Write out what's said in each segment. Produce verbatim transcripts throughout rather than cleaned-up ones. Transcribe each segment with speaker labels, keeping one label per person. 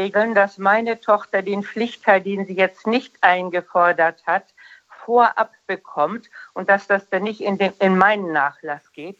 Speaker 1: regeln, dass meine Tochter den Pflichtteil, den sie jetzt nicht eingefordert hat, vorab bekommt und dass das dann nicht in, den, in meinen Nachlass geht?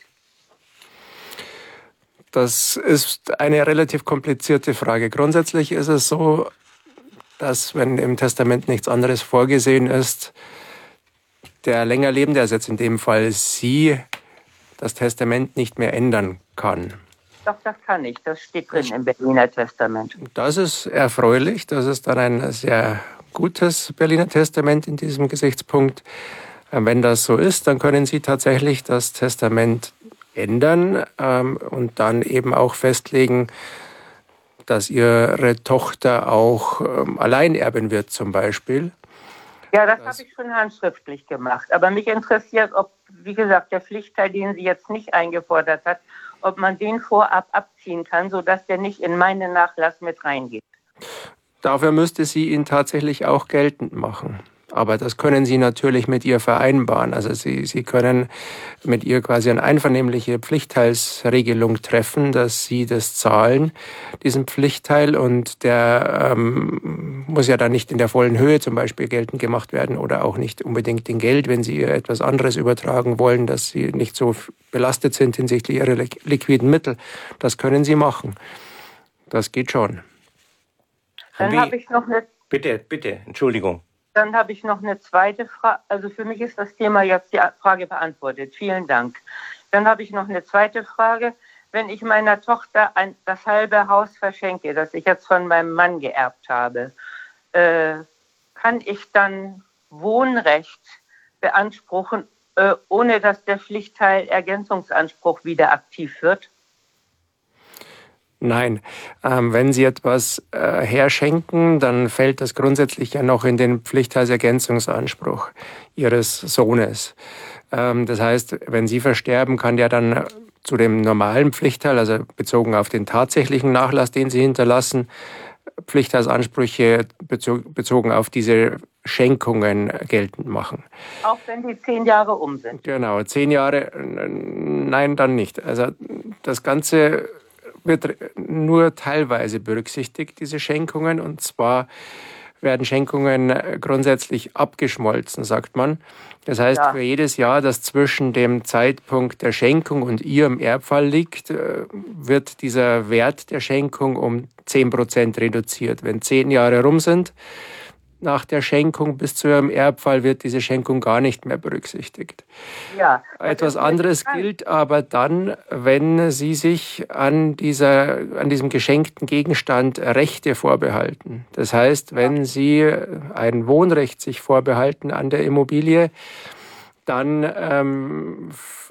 Speaker 2: Das ist eine relativ komplizierte Frage. Grundsätzlich ist es so, dass, wenn im Testament nichts anderes vorgesehen ist, der länger Lebende, also jetzt in dem Fall Sie, das Testament nicht mehr ändern kann.
Speaker 1: Doch, das kann ich. Das steht drin im Berliner Testament.
Speaker 2: Das ist erfreulich. Das ist dann ein sehr gutes Berliner Testament in diesem Gesichtspunkt. Wenn das so ist, dann können Sie tatsächlich das Testament ändern ähm, und dann eben auch festlegen, dass Ihre Tochter auch ähm, Alleinerbin wird zum Beispiel.
Speaker 1: Ja, das, das habe ich schon handschriftlich gemacht. Aber mich interessiert, ob, wie gesagt, der Pflichtteil, den sie jetzt nicht eingefordert hat, ob man den vorab abziehen kann, sodass der nicht in meinen Nachlass mit reingeht.
Speaker 2: Dafür müsste sie ihn tatsächlich auch geltend machen. Aber das können Sie natürlich mit ihr vereinbaren. Also Sie, Sie können mit ihr quasi eine einvernehmliche Pflichtteilsregelung treffen, dass Sie das zahlen, diesen Pflichtteil. Und der ähm, muss ja dann nicht in der vollen Höhe zum Beispiel geltend gemacht werden oder auch nicht unbedingt in Geld, wenn Sie ihr etwas anderes übertragen wollen, dass Sie nicht so belastet sind hinsichtlich Ihrer liquiden Mittel. Das können Sie machen. Das geht schon.
Speaker 1: Dann habe ich noch eine...
Speaker 3: Bitte, bitte, Entschuldigung.
Speaker 1: Dann habe ich noch eine zweite Frage. Also für mich ist das Thema jetzt die Frage beantwortet. Vielen Dank. Dann habe ich noch eine zweite Frage. Wenn ich meiner Tochter ein, das halbe Haus verschenke, das ich jetzt von meinem Mann geerbt habe, äh, kann ich dann Wohnrecht beanspruchen, äh, ohne dass der Pflichtteil Ergänzungsanspruch wieder aktiv wird?
Speaker 2: Nein, ähm, wenn Sie etwas äh, herschenken, dann fällt das grundsätzlich ja noch in den Pflichtteilsergänzungsanspruch Ihres Sohnes. Ähm, das heißt, wenn Sie versterben, kann der dann zu dem normalen Pflichtteil, also bezogen auf den tatsächlichen Nachlass, den Sie hinterlassen, Pflichtteilsansprüche bezog, bezogen auf diese Schenkungen geltend machen.
Speaker 1: Auch wenn die zehn Jahre um sind?
Speaker 2: Genau, zehn Jahre, nein, dann nicht. Also das Ganze wird nur teilweise berücksichtigt, diese Schenkungen. Und zwar werden Schenkungen grundsätzlich abgeschmolzen, sagt man. Das heißt, ja. Für jedes Jahr, das zwischen dem Zeitpunkt der Schenkung und Ihrem Erbfall liegt, wird dieser Wert der Schenkung um zehn Prozent reduziert. Wenn zehn Jahre rum sind, nach der Schenkung bis zu Ihrem Erbfall wird diese Schenkung gar nicht mehr berücksichtigt. Ja, etwas anderes gilt aber dann, wenn Sie sich an, dieser, an diesem geschenkten Gegenstand Rechte vorbehalten. Das heißt, wenn Sie ein Wohnrecht sich vorbehalten an der Immobilie, dann ähm,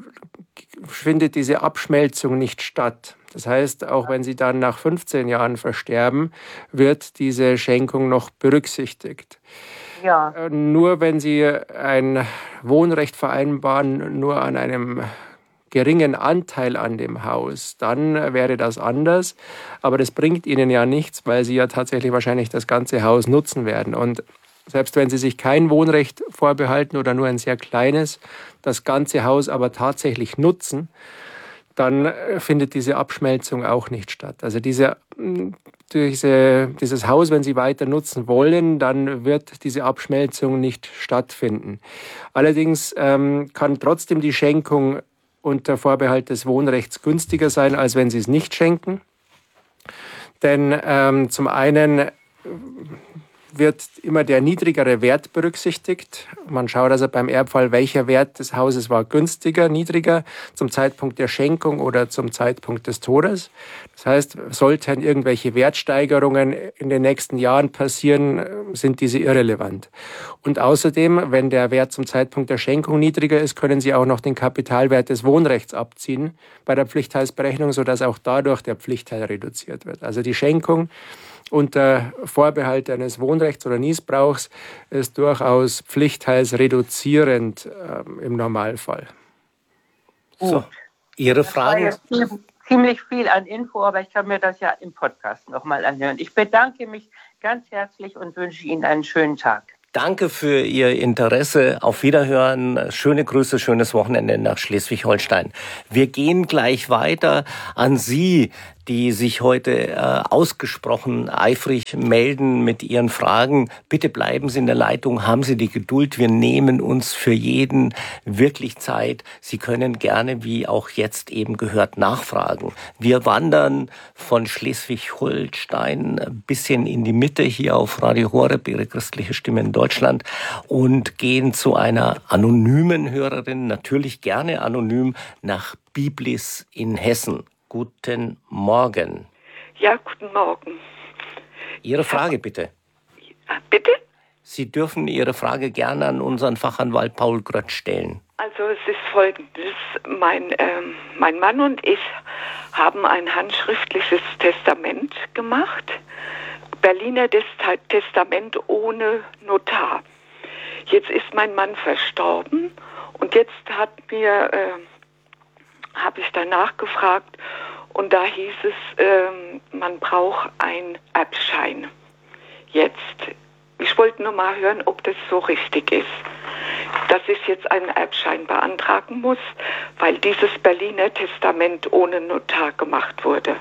Speaker 2: findet diese Abschmelzung nicht statt. Das heißt, auch wenn Sie dann nach fünfzehn Jahren versterben, wird diese Schenkung noch berücksichtigt. Ja. Nur wenn Sie ein Wohnrecht vereinbaren, nur an einem geringen Anteil an dem Haus, dann wäre das anders. Aber das bringt Ihnen ja nichts, weil Sie ja tatsächlich wahrscheinlich das ganze Haus nutzen werden. Und selbst wenn Sie sich kein Wohnrecht vorbehalten oder nur ein sehr kleines, das ganze Haus aber tatsächlich nutzen, dann findet diese Abschmelzung auch nicht statt. Also diese, diese, dieses Haus, wenn Sie weiter nutzen wollen, dann wird diese Abschmelzung nicht stattfinden. Allerdings ähm, kann trotzdem die Schenkung unter Vorbehalt des Wohnrechts günstiger sein, als wenn Sie es nicht schenken. Denn ähm, zum einen wird immer der niedrigere Wert berücksichtigt. Man schaut also beim Erbfall, welcher Wert des Hauses war günstiger, niedriger zum Zeitpunkt der Schenkung oder zum Zeitpunkt des Todes. Das heißt, sollten irgendwelche Wertsteigerungen in den nächsten Jahren passieren, sind diese irrelevant. Und außerdem, wenn der Wert zum Zeitpunkt der Schenkung niedriger ist, können Sie auch noch den Kapitalwert des Wohnrechts abziehen bei der Pflichtteilsberechnung, sodass auch dadurch der Pflichtteil reduziert wird. Also die Schenkung unter Vorbehalt eines Wohnrechts oder Niesbrauchs ist durchaus pflichtteilsreduzierend äh, im Normalfall.
Speaker 3: So, Ihre Frage?
Speaker 1: Das war jetzt ziemlich viel an Info, aber ich kann mir das ja im Podcast nochmal anhören. Ich bedanke mich ganz herzlich und wünsche Ihnen einen schönen Tag.
Speaker 3: Danke für Ihr Interesse. Auf Wiederhören. Schöne Grüße, schönes Wochenende nach Schleswig-Holstein. Wir gehen gleich weiter an Sie, die sich heute äh, ausgesprochen eifrig melden mit Ihren Fragen. Bitte bleiben Sie in der Leitung, haben Sie die Geduld. Wir nehmen uns für jeden wirklich Zeit. Sie können gerne, wie auch jetzt eben gehört, nachfragen. Wir wandern von Schleswig-Holstein ein bisschen in die Mitte hier auf Radio Horeb, Ihre christliche Stimme in Deutschland, und gehen zu einer anonymen Hörerin, natürlich gerne anonym, nach Biblis in Hessen. Guten Morgen.
Speaker 4: Ja, guten Morgen.
Speaker 3: Ihre Frage bitte.
Speaker 4: Bitte?
Speaker 3: Sie dürfen Ihre Frage gerne an unseren Fachanwalt Paul Grötsch stellen.
Speaker 4: Also es ist Folgendes. Mein, ähm, mein Mann und ich haben ein handschriftliches Testament gemacht. Berliner Testament ohne Notar. Jetzt ist mein Mann verstorben und jetzt hat mir... Äh, habe ich danach gefragt und da hieß es, ähm, man braucht einen Erbschein. Jetzt, ich wollte nur mal hören, ob das so richtig ist, dass ich jetzt einen Erbschein beantragen muss, weil dieses Berliner Testament ohne Notar gemacht wurde.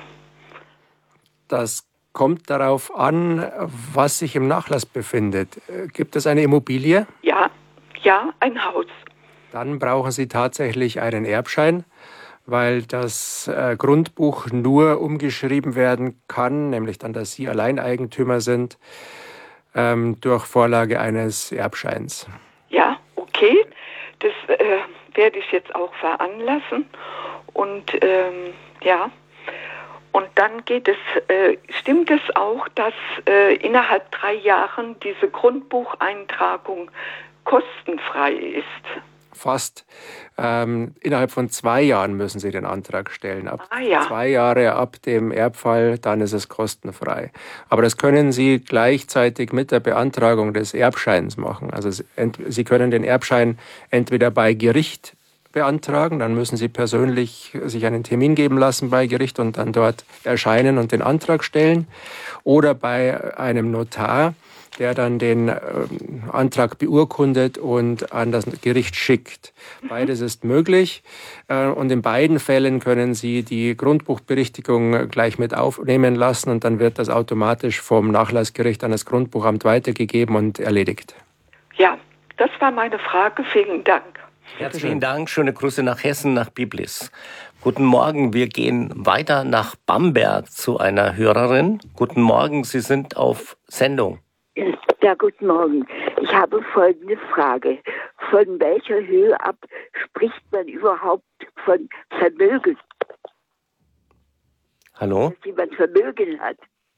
Speaker 2: Das kommt darauf an, was sich im Nachlass befindet. Gibt es eine Immobilie?
Speaker 4: Ja, ja, ein Haus.
Speaker 2: Dann brauchen Sie tatsächlich einen Erbschein, weil das äh, Grundbuch nur umgeschrieben werden kann, nämlich dann, dass Sie Alleineigentümer sind, ähm, durch Vorlage eines Erbscheins.
Speaker 4: Ja, okay. Das äh, werde ich jetzt auch veranlassen. Und ähm, ja, und dann geht es, äh, stimmt es auch, dass äh, innerhalb drei Jahren diese Grundbucheintragung kostenfrei ist?
Speaker 2: Fast. Ähm, innerhalb von zwei Jahren müssen Sie den Antrag stellen. Ab
Speaker 4: ah, ja.
Speaker 2: zwei Jahre ab dem Erbfall, dann ist es kostenfrei. Aber das können Sie gleichzeitig mit der Beantragung des Erbscheins machen. Also Sie können den Erbschein entweder bei Gericht beantragen, dann müssen Sie persönlich sich einen Termin geben lassen bei Gericht und dann dort erscheinen und den Antrag stellen. Oder bei einem Notar, der dann den äh, Antrag beurkundet und an das Gericht schickt. Beides ist möglich äh, und in beiden Fällen können Sie die Grundbuchberichtigung gleich mit aufnehmen lassen und dann wird das automatisch vom Nachlassgericht an das Grundbuchamt weitergegeben und erledigt.
Speaker 4: Ja, das war meine Frage. Vielen Dank.
Speaker 3: Herzlichen Dank. Schöne Grüße nach Hessen, nach Biblis. Guten Morgen. Wir gehen weiter nach Bamberg zu einer Hörerin. Guten Morgen. Sie sind auf Sendung.
Speaker 5: Ja, guten Morgen. Ich habe folgende Frage. Von welcher Höhe ab spricht man überhaupt von Vermögen?
Speaker 3: Hallo?
Speaker 5: Dass jemand Vermögen hat.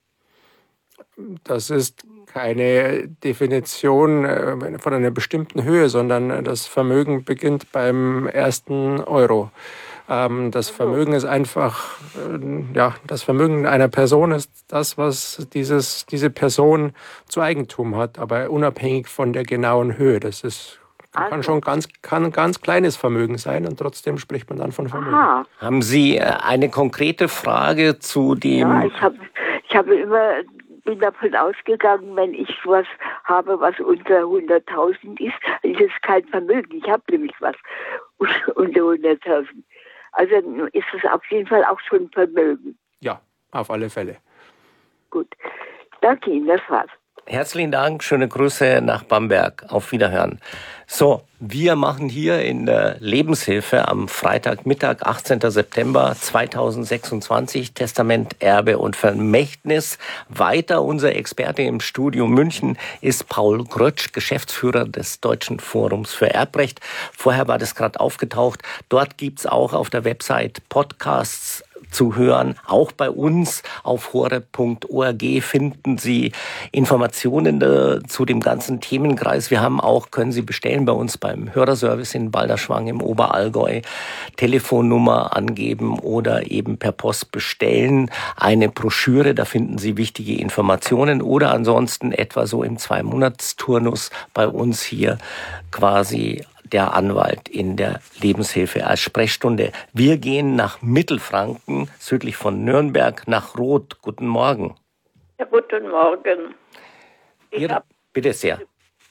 Speaker 2: Das ist keine Definition von einer bestimmten Höhe, sondern das Vermögen beginnt beim ersten Euro. Das Vermögen ist einfach, ja, das Vermögen einer Person ist das, was dieses, diese Person zu Eigentum hat, aber unabhängig von der genauen Höhe. Das ist, kann also. schon ganz, kann ein ganz kleines Vermögen sein und trotzdem spricht man dann von Vermögen.
Speaker 5: Aha.
Speaker 3: Haben Sie eine konkrete Frage zu dem?
Speaker 5: Ja, ich habe, ich habe immer, bin davon ausgegangen, wenn ich was habe, was unter hunderttausend ist, ist es kein Vermögen. Ich habe nämlich was unter hunderttausend. Also ist es auf jeden Fall auch schon Vermögen.
Speaker 2: Ja, auf alle Fälle.
Speaker 5: Gut. Danke Ihnen, das war's.
Speaker 3: Herzlichen Dank, schöne Grüße nach Bamberg. Auf Wiederhören. So, wir machen hier in der Lebenshilfe am Freitagmittag, achtzehnten September zweitausendsechsundzwanzig, Testament, Erbe und Vermächtnis. Weiter, unser Experte im Studio München ist Paul Grötsch, Geschäftsführer des Deutschen Forums für Erbrecht. Vorher war das gerade aufgetaucht. Dort gibt's auch auf der Website Podcasts zu hören. Auch bei uns auf horeb punkt org finden Sie Informationen äh, zu dem ganzen Themenkreis. Wir haben auch, können Sie bestellen bei uns beim Hörerservice in Balderschwang im Oberallgäu. Telefonnummer angeben oder eben per Post bestellen. Eine Broschüre, da finden Sie wichtige Informationen oder ansonsten etwa so im Zwei-Monats-Turnus bei uns hier quasi der Anwalt in der Lebenshilfe als Sprechstunde. Wir gehen nach Mittelfranken, südlich von Nürnberg, nach Roth. Guten Morgen.
Speaker 6: Ja, guten Morgen. Ich
Speaker 3: Ihre,
Speaker 6: hab,
Speaker 3: bitte sehr.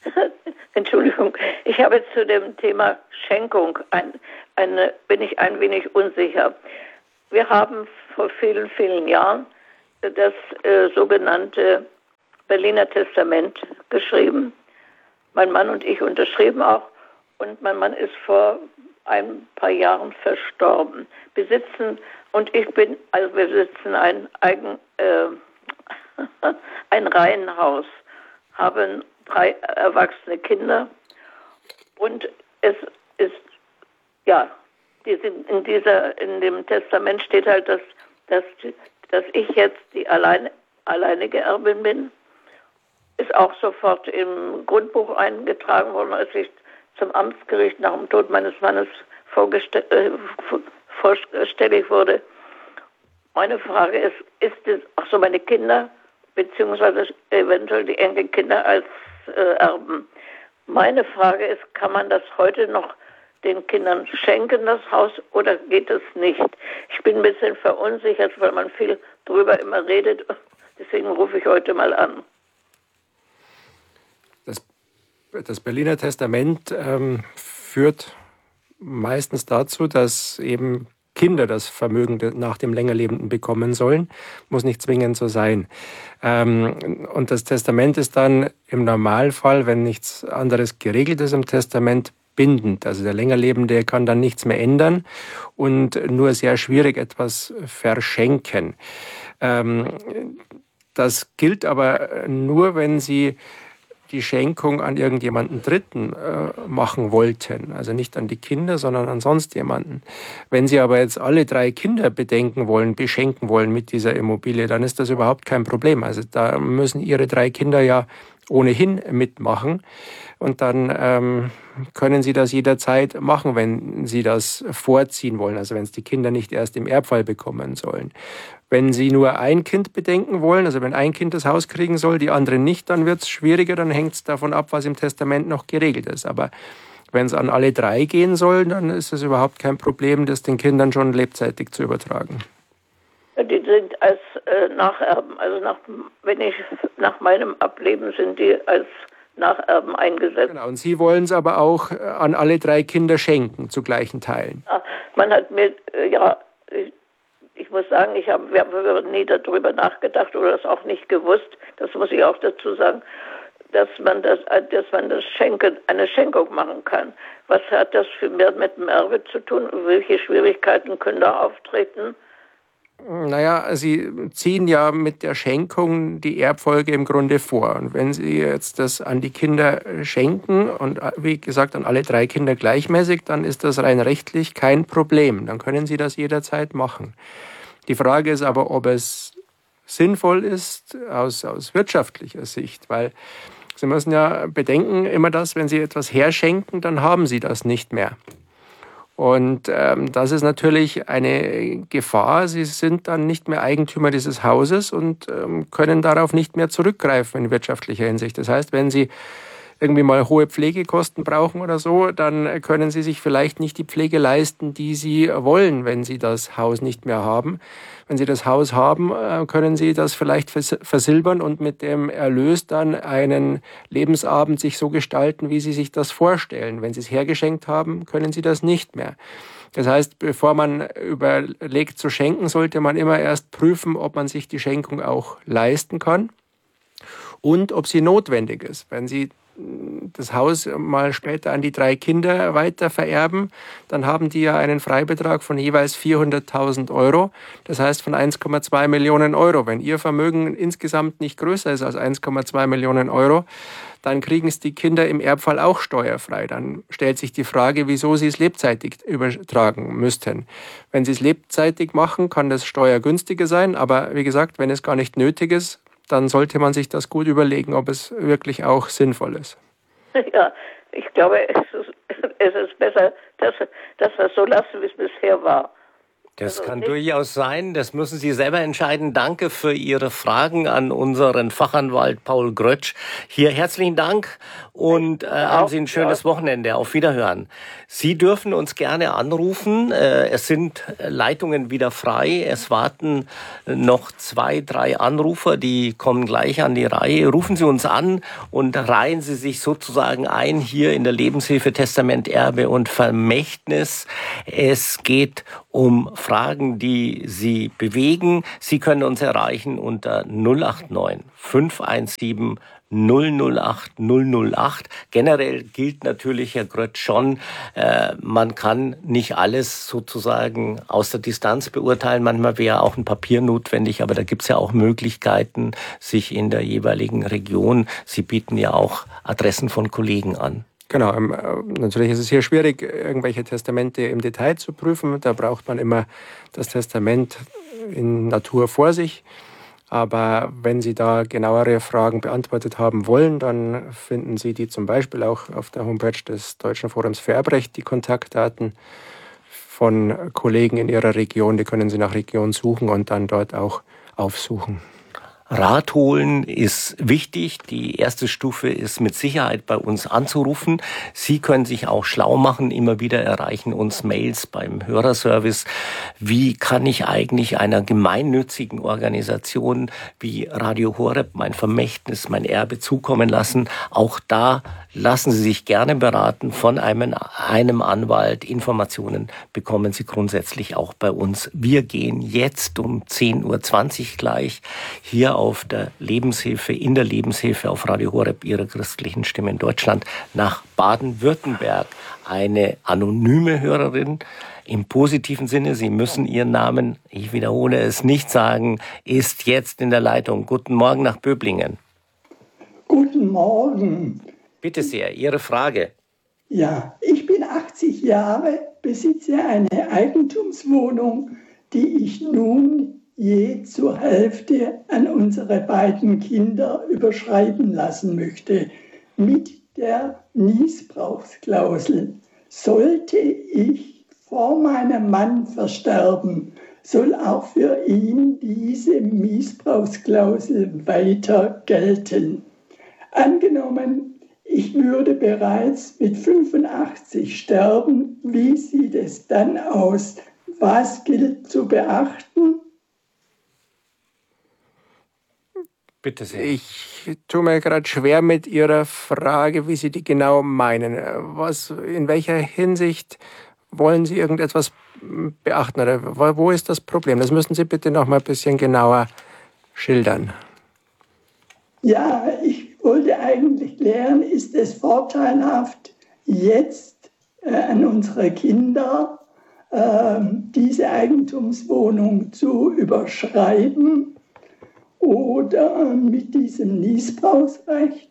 Speaker 6: Entschuldigung, ich habe zu dem Thema Schenkung, ein, eine, bin ich ein wenig unsicher. Wir haben vor vielen, vielen Jahren das äh, sogenannte Berliner Testament geschrieben. Mein Mann und ich unterschrieben auch. Und mein Mann ist vor ein paar Jahren verstorben. Besitzen, und ich bin, also wir besitzen ein eigen, äh, ein Reihenhaus, haben drei erwachsene Kinder und es ist, ja, die sind in dieser, in dem Testament steht halt, dass, dass, dass ich jetzt die allein, alleinige Erbin bin. Ist auch sofort im Grundbuch eingetragen worden, als ich zum Amtsgericht nach dem Tod meines Mannes vorgestellt, äh, vorstellig wurde. Meine Frage ist, ist es, ach so, meine Kinder, beziehungsweise eventuell die Enkelkinder als äh, Erben. Meine Frage ist, kann man das heute noch den Kindern schenken, das Haus, oder geht es nicht? Ich bin ein bisschen verunsichert, weil man viel drüber immer redet. Deswegen rufe ich heute mal an.
Speaker 2: Das, das Berliner Testament ähm, führt meistens dazu, dass eben Kinder das Vermögen nach dem Längerlebenden bekommen sollen. Muss nicht zwingend so sein. Ähm, und das Testament ist dann im Normalfall, wenn nichts anderes geregelt ist im Testament, bindend. Also der Längerlebende kann dann nichts mehr ändern und nur sehr schwierig etwas verschenken. Ähm, das gilt aber nur, wenn Sie die Schenkung an irgendjemanden Dritten äh, machen wollten. Also nicht an die Kinder, sondern an sonst jemanden. Wenn Sie aber jetzt alle drei Kinder bedenken wollen, beschenken wollen mit dieser Immobilie, dann ist das überhaupt kein Problem. Also da müssen Ihre drei Kinder ja ohnehin mitmachen. Und dann ähm, können Sie das jederzeit machen, wenn Sie das vorziehen wollen. Also wenn es die Kinder nicht erst im Erbfall bekommen sollen. Wenn Sie nur ein Kind bedenken wollen, also wenn ein Kind das Haus kriegen soll, die anderen nicht, dann wird es schwieriger, dann hängt es davon ab, was im Testament noch geregelt ist. Aber wenn es an alle drei gehen soll, dann ist es überhaupt kein Problem, das den Kindern schon lebzeitig zu übertragen.
Speaker 6: Die sind als äh, Nacherben, also nach, wenn ich nach meinem Ableben sind die als Nacherben eingesetzt.
Speaker 2: Genau, und Sie wollen es aber auch an alle drei Kinder schenken, zu gleichen Teilen.
Speaker 6: Ja, man hat mir, äh, ja, ich, ich muss sagen, ich habe wir haben nie darüber nachgedacht oder das auch nicht gewusst, das muss ich auch dazu sagen, dass man das, dass man das Schenken, eine Schenkung machen kann. Was hat das für mehr mit dem Erbe zu tun? Welche Schwierigkeiten können da auftreten?
Speaker 2: Naja, Sie ziehen ja mit der Schenkung die Erbfolge im Grunde vor. Und wenn Sie jetzt das an die Kinder schenken und wie gesagt an alle drei Kinder gleichmäßig, dann ist das rein rechtlich kein Problem. Dann können Sie das jederzeit machen. Die Frage ist aber, ob es sinnvoll ist aus, aus wirtschaftlicher Sicht, weil Sie müssen ja bedenken, immer das, wenn Sie etwas herschenken, dann haben Sie das nicht mehr. Und ähm, das ist natürlich eine Gefahr. Sie sind dann nicht mehr Eigentümer dieses Hauses und ähm, können darauf nicht mehr zurückgreifen in wirtschaftlicher Hinsicht. Das heißt, wenn Sie irgendwie mal hohe Pflegekosten brauchen oder so, dann können Sie sich vielleicht nicht die Pflege leisten, die Sie wollen, wenn Sie das Haus nicht mehr haben. Wenn Sie das Haus haben, können Sie das vielleicht versilbern und mit dem Erlös dann einen Lebensabend sich so gestalten, wie Sie sich das vorstellen. Wenn Sie es hergeschenkt haben, können Sie das nicht mehr. Das heißt, bevor man überlegt zu schenken, sollte man immer erst prüfen, ob man sich die Schenkung auch leisten kann und ob sie notwendig ist. Wenn Sie das Haus mal später an die drei Kinder weiter vererben, dann haben die ja einen Freibetrag von jeweils vierhunderttausend Euro. Das heißt von eins Komma zwei Millionen Euro. Wenn Ihr Vermögen insgesamt nicht größer ist als eins Komma zwei Millionen Euro, dann kriegen es die Kinder im Erbfall auch steuerfrei. Dann stellt sich die Frage, wieso Sie es lebzeitig übertragen müssten. Wenn Sie es lebzeitig machen, kann das steuergünstiger sein. Aber wie gesagt, wenn es gar nicht nötig ist, dann sollte man sich das gut überlegen, ob es wirklich auch sinnvoll ist.
Speaker 6: Ja, ich glaube, es ist, es ist besser, dass, dass wir es so lassen, wie es bisher war.
Speaker 3: Das
Speaker 6: Also
Speaker 3: kann
Speaker 6: nicht-
Speaker 3: durchaus sein. Das müssen Sie selber entscheiden. Danke für Ihre Fragen an unseren Fachanwalt Paul Grötsch. Hier herzlichen Dank und äh, haben Sie ein schönes Wochenende. Auf Wiederhören. Sie dürfen uns gerne anrufen. Äh, es sind Leitungen wieder frei. Es warten noch zwei, drei Anrufer, die kommen gleich an die Reihe. Rufen Sie uns an und reihen Sie sich sozusagen ein hier in der Lebenshilfe Testament, Erbe und Vermächtnis. Es geht um Fragen, die Sie bewegen. Sie können uns erreichen unter null acht neun fünf eins sieben null null acht null null acht. Generell gilt natürlich, Herr Grötsch, schon, äh, man kann nicht alles sozusagen aus der Distanz beurteilen. Manchmal wäre auch ein Papier notwendig, aber da gibt es ja auch Möglichkeiten, sich in der jeweiligen Region, Sie bieten ja auch Adressen von Kollegen an.
Speaker 2: Genau, ähm, natürlich ist es hier schwierig, irgendwelche Testamente im Detail zu prüfen. Da braucht man immer das Testament in Natur vor sich. Aber wenn Sie da genauere Fragen beantwortet haben wollen, dann finden Sie die zum Beispiel auch auf der Homepage des Deutschen Forums für Erbrecht, die Kontaktdaten von Kollegen in Ihrer Region. Die können Sie nach Region suchen und dann dort auch aufsuchen.
Speaker 3: Rat holen ist wichtig. Die erste Stufe ist mit Sicherheit bei uns anzurufen. Sie können sich auch schlau machen. Immer wieder erreichen uns Mails beim Hörerservice. Wie kann ich eigentlich einer gemeinnützigen Organisation wie Radio Horeb mein Vermächtnis, mein Erbe zukommen lassen? Auch da lassen Sie sich gerne beraten von einem, einem Anwalt. Informationen bekommen Sie grundsätzlich auch bei uns. Wir gehen jetzt um zehn Uhr zwanzig gleich hier auf der Lebenshilfe, in der Lebenshilfe auf Radio Horeb, Ihrer christlichen Stimme in Deutschland, nach Baden-Württemberg. Eine anonyme Hörerin im positiven Sinne, Sie müssen Ihren Namen, ich wiederhole es, nicht sagen, ist jetzt in der Leitung. Guten Morgen nach Böblingen.
Speaker 7: Guten Morgen.
Speaker 3: Bitte sehr, Ihre Frage.
Speaker 7: Ja, ich bin achtzig Jahre, besitze eine Eigentumswohnung, die ich nun je zur Hälfte an unsere beiden Kinder überschreiben lassen möchte, mit der Nießbrauchsklausel. Sollte ich vor meinem Mann versterben, soll auch für ihn diese Nießbrauchsklausel weiter gelten. Angenommen, ich würde bereits mit fünfundachtzig sterben, wie sieht es dann aus? Was gilt zu beachten?
Speaker 3: Bitte sehr.
Speaker 2: Ich tue mir gerade schwer mit Ihrer Frage, wie Sie die genau meinen. Was, in welcher Hinsicht wollen Sie irgendetwas beachten? Oder wo ist das Problem? Das müssen Sie bitte noch mal ein bisschen genauer schildern.
Speaker 7: Ja, ich wollte eigentlich klären, ist es vorteilhaft, jetzt äh, an unsere Kinder äh, diese Eigentumswohnung zu überschreiben? Oder mit diesem Nießbrauchsrecht?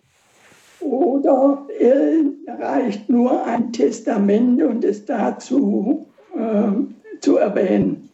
Speaker 7: Oder reicht nur ein Testament und es dazu äh, zu erwähnen?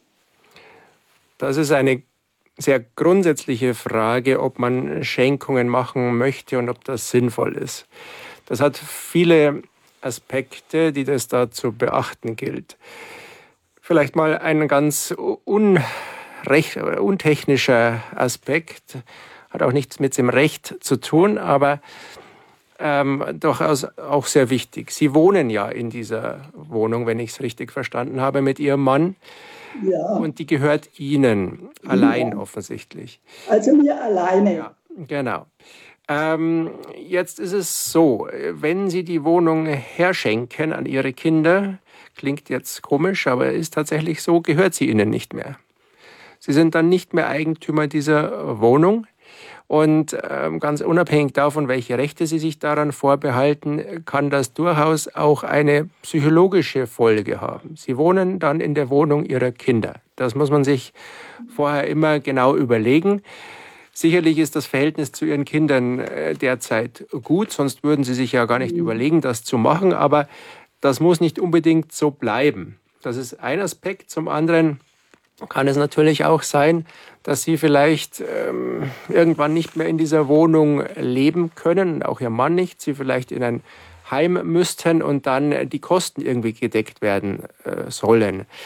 Speaker 2: Das ist eine sehr grundsätzliche Frage, ob man Schenkungen machen möchte und ob das sinnvoll ist. Das hat viele Aspekte, die das da zu beachten gilt. Vielleicht mal ein ganz un Recht, untechnischer Aspekt, hat auch nichts mit dem Recht zu tun, aber ähm, durchaus auch sehr wichtig. Sie wohnen ja in dieser Wohnung, wenn ich es richtig verstanden habe, mit Ihrem Mann.
Speaker 7: Ja.
Speaker 2: Und die gehört Ihnen allein offensichtlich.
Speaker 7: Also mir alleine.
Speaker 2: Ja, genau. Ähm, jetzt ist es so, wenn Sie die Wohnung herschenken an Ihre Kinder, klingt jetzt komisch, aber ist tatsächlich so, gehört sie Ihnen nicht mehr. Sie sind dann nicht mehr Eigentümer dieser Wohnung und ähm, ganz unabhängig davon, welche Rechte Sie sich daran vorbehalten, kann das durchaus auch eine psychologische Folge haben. Sie wohnen dann in der Wohnung Ihrer Kinder. Das muss man sich vorher immer genau überlegen. Sicherlich ist das Verhältnis zu Ihren Kindern äh, derzeit gut, sonst würden Sie sich ja gar nicht überlegen, das zu machen, aber das muss nicht unbedingt so bleiben. Das ist ein Aspekt. Zum anderen kann es natürlich auch sein, dass Sie vielleicht ähm, irgendwann nicht mehr in dieser Wohnung leben können, auch Ihr Mann nicht, Sie vielleicht in ein Heim müssten und dann die Kosten irgendwie gedeckt werden äh, sollen.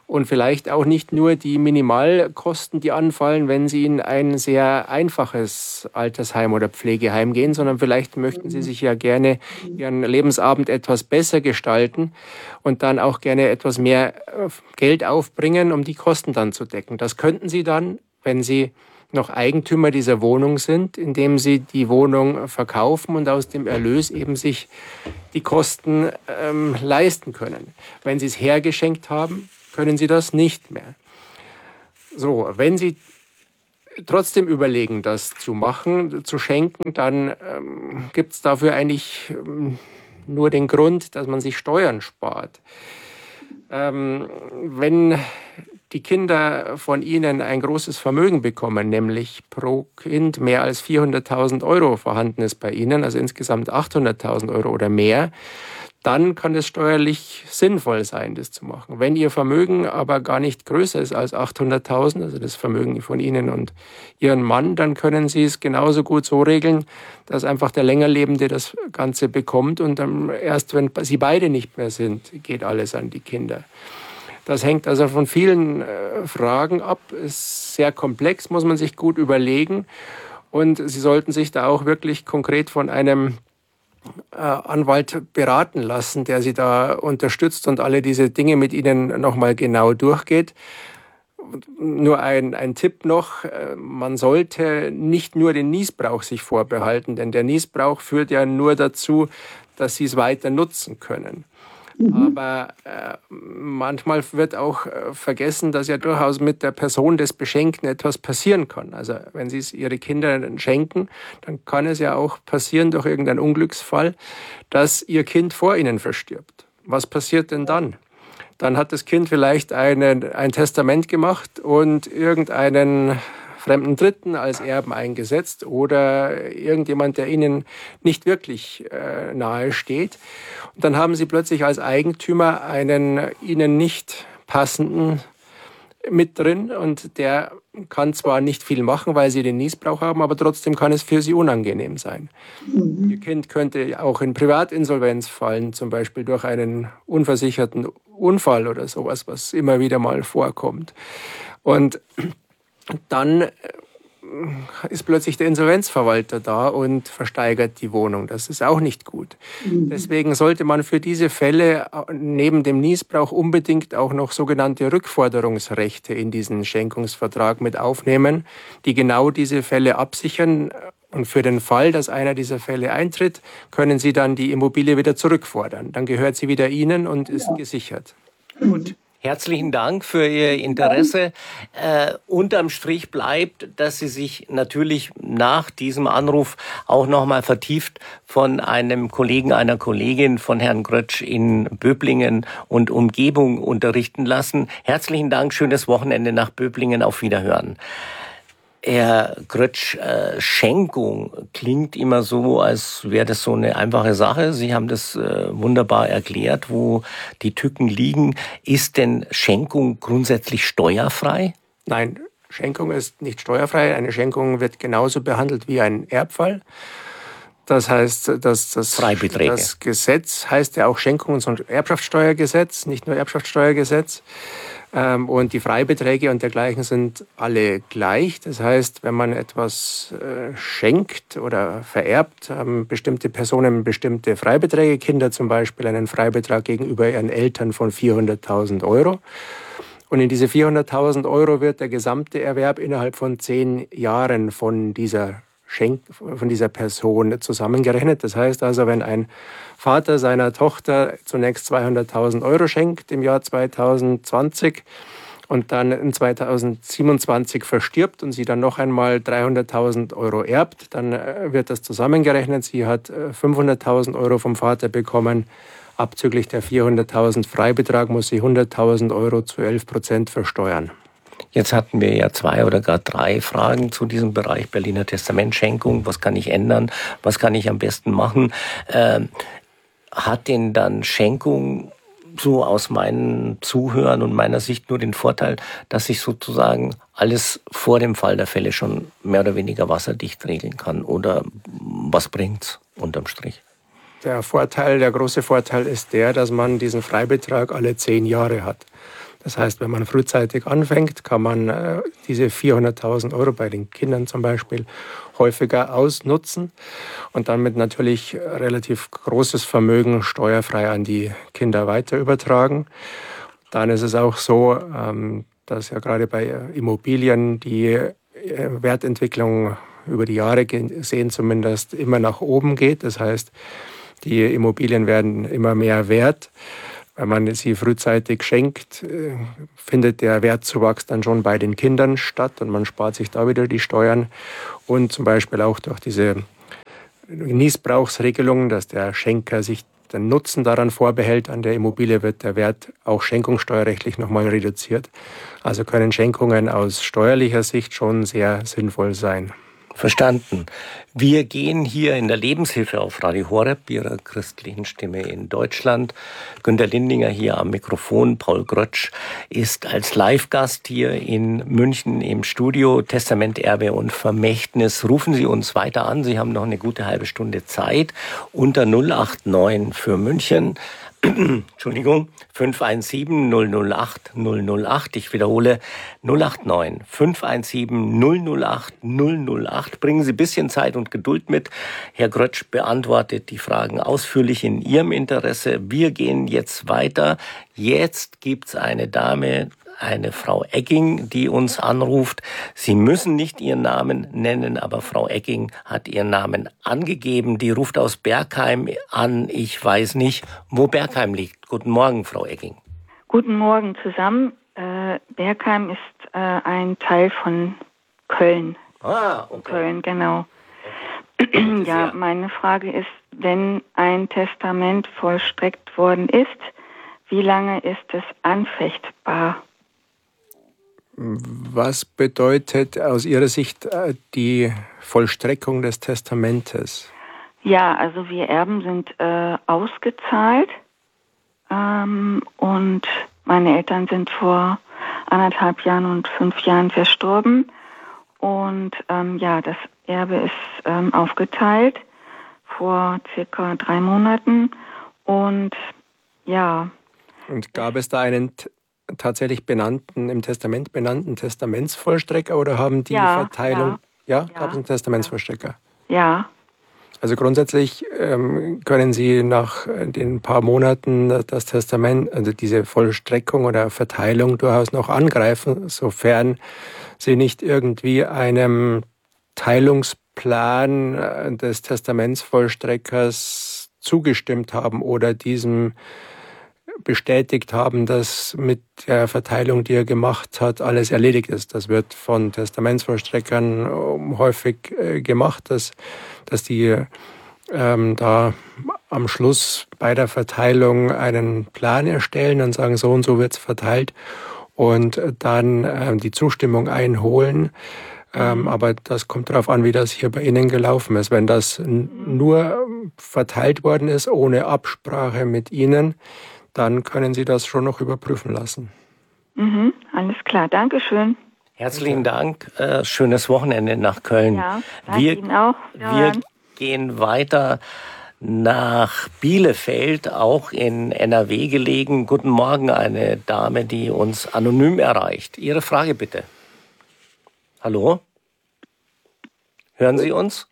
Speaker 2: und vielleicht auch nicht nur die Minimalkosten, die anfallen, wenn Sie in ein sehr einfaches Altersheim oder Pflegeheim gehen, sondern vielleicht möchten Sie sich ja gerne Ihren Lebensabend etwas besser gestalten und dann auch gerne etwas mehr Geld aufbringen, um die Kosten dann zu decken. Das könnten Sie dann, wenn Sie noch Eigentümer dieser Wohnung sind, indem Sie die Wohnung verkaufen und aus dem Erlös eben sich die Kosten ähm, leisten können. Wenn Sie es hergeschenkt haben, können Sie das nicht mehr. So, wenn Sie trotzdem überlegen, das zu machen, zu schenken, dann ähm, gibt es dafür eigentlich ähm, nur den Grund, dass man sich Steuern spart. Ähm, wenn die Kinder von Ihnen ein großes Vermögen bekommen, nämlich pro Kind mehr als vierhunderttausend Euro vorhanden ist bei Ihnen, also insgesamt achthunderttausend Euro oder mehr, dann kann es steuerlich sinnvoll sein, das zu machen. Wenn Ihr Vermögen aber gar nicht größer ist als achthunderttausend, also das Vermögen von Ihnen und Ihren Mann, dann können Sie es genauso gut so regeln, dass einfach der Längerlebende das Ganze bekommt und dann erst, wenn Sie beide nicht mehr sind, geht alles an die Kinder. Das hängt also von vielen äh, Fragen ab, ist sehr komplex, muss man sich gut überlegen und Sie sollten sich da auch wirklich konkret von einem äh, Anwalt beraten lassen, der Sie da unterstützt und alle diese Dinge mit Ihnen nochmal genau durchgeht. Nur ein, ein Tipp noch, man sollte nicht nur den Nießbrauch sich vorbehalten, denn der Nießbrauch führt ja nur dazu, dass Sie es weiter nutzen können. Mhm. Aber äh, manchmal wird auch äh, vergessen, dass ja durchaus mit der Person des Beschenkten etwas passieren kann. Also wenn Sie es Ihre Kinder schenken, dann kann es ja auch passieren durch irgendeinen Unglücksfall, dass Ihr Kind vor Ihnen verstirbt. Was passiert denn dann? Dann hat das Kind vielleicht einen, ein Testament gemacht und irgendeinen fremden Dritten als Erben eingesetzt oder irgendjemand, der Ihnen nicht wirklich äh, nahe steht. Und dann haben Sie plötzlich als Eigentümer einen Ihnen nicht passenden mit drin und der kann zwar nicht viel machen, weil Sie den Nießbrauch haben, aber trotzdem kann es für Sie unangenehm sein. Mhm. Ihr Kind könnte auch in Privatinsolvenz fallen, zum Beispiel durch einen unversicherten Unfall oder sowas, was immer wieder mal vorkommt. Und dann ist plötzlich der Insolvenzverwalter da und versteigert die Wohnung. Das ist auch nicht gut. Mhm. Deswegen sollte man für diese Fälle neben dem Nießbrauch unbedingt auch noch sogenannte Rückforderungsrechte in diesen Schenkungsvertrag mit aufnehmen, die genau diese Fälle absichern. Und für den Fall, dass einer dieser Fälle eintritt, können Sie dann die Immobilie wieder zurückfordern. Dann gehört sie wieder Ihnen und ist ja gesichert.
Speaker 3: Gut. Herzlichen Dank für Ihr Interesse. Äh, unterm Strich bleibt, dass Sie sich natürlich nach diesem Anruf auch nochmal vertieft von einem Kollegen, einer Kollegin von Herrn Grötsch in Böblingen und Umgebung unterrichten lassen. Herzlichen Dank, schönes Wochenende nach Böblingen, auf Wiederhören. Herr Grötsch, äh, Schenkung klingt immer so, als wäre das so eine einfache Sache. Sie haben das äh, wunderbar erklärt, wo die Tücken liegen. Ist denn Schenkung grundsätzlich steuerfrei?
Speaker 2: Nein, Schenkung ist nicht steuerfrei. Eine Schenkung wird genauso behandelt wie ein Erbfall. Das heißt, dass das, das Gesetz heißt ja auch Schenkungs- und Erbschaftssteuergesetz, nicht nur Erbschaftssteuergesetz. Und die Freibeträge und dergleichen sind alle gleich. Das heißt, wenn man etwas äh, schenkt oder vererbt, haben bestimmte Personen bestimmte Freibeträge, Kinder zum Beispiel einen Freibetrag gegenüber ihren Eltern von vierhunderttausend Euro. Und in diese vierhunderttausend Euro wird der gesamte Erwerb innerhalb von zehn Jahren von dieser Schenk, von dieser Person zusammengerechnet. Das heißt also, wenn ein Vater seiner Tochter zunächst zweihunderttausend Euro schenkt im Jahr zweitausendzwanzig und dann in zweitausendsiebenundzwanzig verstirbt und sie dann noch einmal dreihunderttausend Euro erbt, dann wird das zusammengerechnet. Sie hat fünfhunderttausend Euro vom Vater bekommen. Abzüglich der vierhunderttausend Freibetrag muss sie hunderttausend Euro zu elf Prozent versteuern.
Speaker 3: Jetzt hatten wir ja zwei oder gar drei Fragen zu diesem Bereich Berliner Testamentschenkung. Was kann ich ändern? Was kann ich am besten machen? Ähm, hat denn dann Schenkung so aus meinen Zuhören und meiner Sicht nur den Vorteil, dass ich sozusagen alles vor dem Fall der Fälle schon mehr oder weniger wasserdicht regeln kann? Oder was bringt's unterm Strich?
Speaker 2: Der Vorteil, der große Vorteil ist der, dass man diesen Freibetrag alle zehn Jahre hat. Das heißt, wenn man frühzeitig anfängt, kann man äh, diese vierhunderttausend Euro bei den Kindern zum Beispiel häufiger ausnutzen und damit natürlich relativ großes Vermögen steuerfrei an die Kinder weiter übertragen. Dann ist es auch so, ähm, dass ja gerade bei Immobilien die Wertentwicklung über die Jahre gesehen zumindest immer nach oben geht. Das heißt, die Immobilien werden immer mehr wert. Wenn man sie frühzeitig schenkt, findet der Wertzuwachs dann schon bei den Kindern statt und man spart sich da wieder die Steuern. Und zum Beispiel auch durch diese Niesbrauchsregelung, dass der Schenker sich den Nutzen daran vorbehält, an der Immobilie wird der Wert auch schenkungssteuerrechtlich nochmal reduziert. Also können Schenkungen aus steuerlicher Sicht schon sehr sinnvoll sein.
Speaker 3: Verstanden. Wir gehen hier in der Lebenshilfe auf Radio Horeb, Ihrer christlichen Stimme in Deutschland. Günter Lindinger hier am Mikrofon. Paul Grötsch ist als Live-Gast hier in München im Studio. Testament, Erbe und Vermächtnis. Rufen Sie uns weiter an. Sie haben noch eine gute halbe Stunde Zeit. Unter null acht neun für München. Entschuldigung, fünf eins sieben null null acht null null acht. Ich wiederhole, null acht neun fünf eins sieben null null acht null null acht. Bringen Sie ein bisschen Zeit und Geduld mit. Herr Grötsch beantwortet die Fragen ausführlich in Ihrem Interesse. Wir gehen jetzt weiter. Jetzt gibt's eine Dame, eine Frau Egging, die uns anruft. Sie müssen nicht ihren Namen nennen, aber Frau Egging hat ihren Namen angegeben. Die ruft aus Bergheim an. Ich weiß nicht, wo Bergheim liegt. Guten Morgen, Frau Egging.
Speaker 8: Guten Morgen zusammen. Äh, Bergheim ist äh, ein Teil von Köln.
Speaker 3: Ah, okay.
Speaker 8: Köln, genau. Okay. Ja, meine Frage ist, wenn ein Testament vollstreckt worden ist, wie lange ist es anfechtbar?
Speaker 2: Was bedeutet aus Ihrer Sicht die Vollstreckung des Testamentes?
Speaker 8: Ja, also wir Erben sind äh, ausgezahlt ähm, und meine Eltern sind vor anderthalb Jahren und fünf Jahren verstorben und ähm, ja, das Erbe ist ähm, aufgeteilt vor circa drei Monaten und ja.
Speaker 2: Und gab es da einen t- tatsächlich benannten, im Testament benannten Testamentsvollstrecker oder haben die
Speaker 8: ja,
Speaker 2: Verteilung... Ja, ja,
Speaker 8: ja
Speaker 2: gab es einen Testamentsvollstrecker?
Speaker 8: Ja.
Speaker 2: Also grundsätzlich ähm, können Sie nach den paar Monaten das Testament, also diese Vollstreckung oder Verteilung durchaus noch angreifen, sofern Sie nicht irgendwie einem Teilungsplan des Testamentsvollstreckers zugestimmt haben oder diesem bestätigt haben, dass mit der Verteilung, die er gemacht hat, alles erledigt ist. Das wird von Testamentsvollstreckern häufig äh, gemacht, dass, dass die ähm, da am Schluss bei der Verteilung einen Plan erstellen und sagen, so und so wird es verteilt und dann äh, die Zustimmung einholen. Ähm, aber das kommt darauf an, wie das hier bei Ihnen gelaufen ist. Wenn das n- nur verteilt worden ist, ohne Absprache mit Ihnen, dann können Sie das schon noch überprüfen lassen.
Speaker 8: Mhm, alles klar, Dankeschön.
Speaker 3: Herzlichen Dank, äh, schönes Wochenende nach Köln.
Speaker 8: Ja, danke
Speaker 3: wir,
Speaker 8: Ihnen auch.
Speaker 3: Wir gehen weiter nach Bielefeld, auch in N R W gelegen. Guten Morgen, eine Dame, die uns anonym erreicht. Ihre Frage bitte. Hallo? Hören Sie uns?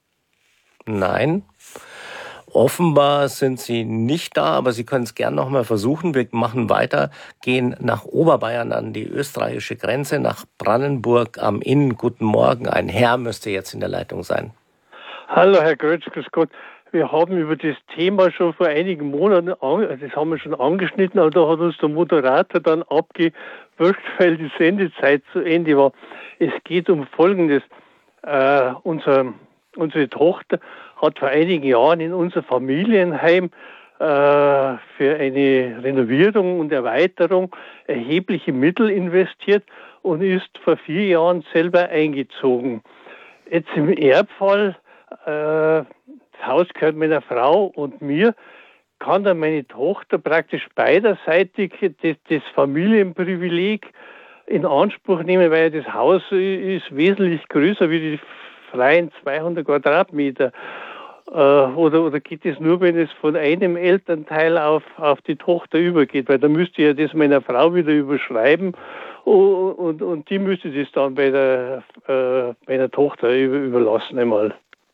Speaker 3: Nein. Offenbar sind Sie nicht da, aber Sie können es gern noch mal versuchen. Wir machen weiter, gehen nach Oberbayern an die österreichische Grenze, nach Brandenburg am Inn. Guten Morgen, ein Herr müsste jetzt in der Leitung sein.
Speaker 9: Hallo Herr Grötsch, grüß Gott. Wir haben über das Thema schon vor einigen Monaten, das haben wir schon angeschnitten, aber da hat uns der Moderator dann abgewürgt, weil die Sendezeit zu Ende war. Es geht um Folgendes. Äh, unser, unsere Tochter hat vor einigen Jahren in unser Familienheim äh, für eine Renovierung und Erweiterung erhebliche Mittel investiert und ist vor vier Jahren selber eingezogen. Jetzt im Erbfall, äh, das Haus gehört meiner Frau und mir, kann dann meine Tochter praktisch beiderseitig das, das Familienprivileg in Anspruch nehmen, weil das Haus ist wesentlich größer wie die freien zweihundert Quadratmeter. Äh, oder, oder geht es nur, wenn es von einem Elternteil auf, auf die Tochter übergeht? Weil da müsste ja das meiner Frau wieder überschreiben und, und, und die müsste das dann bei der, äh, bei der Tochter über, überlassen einmal.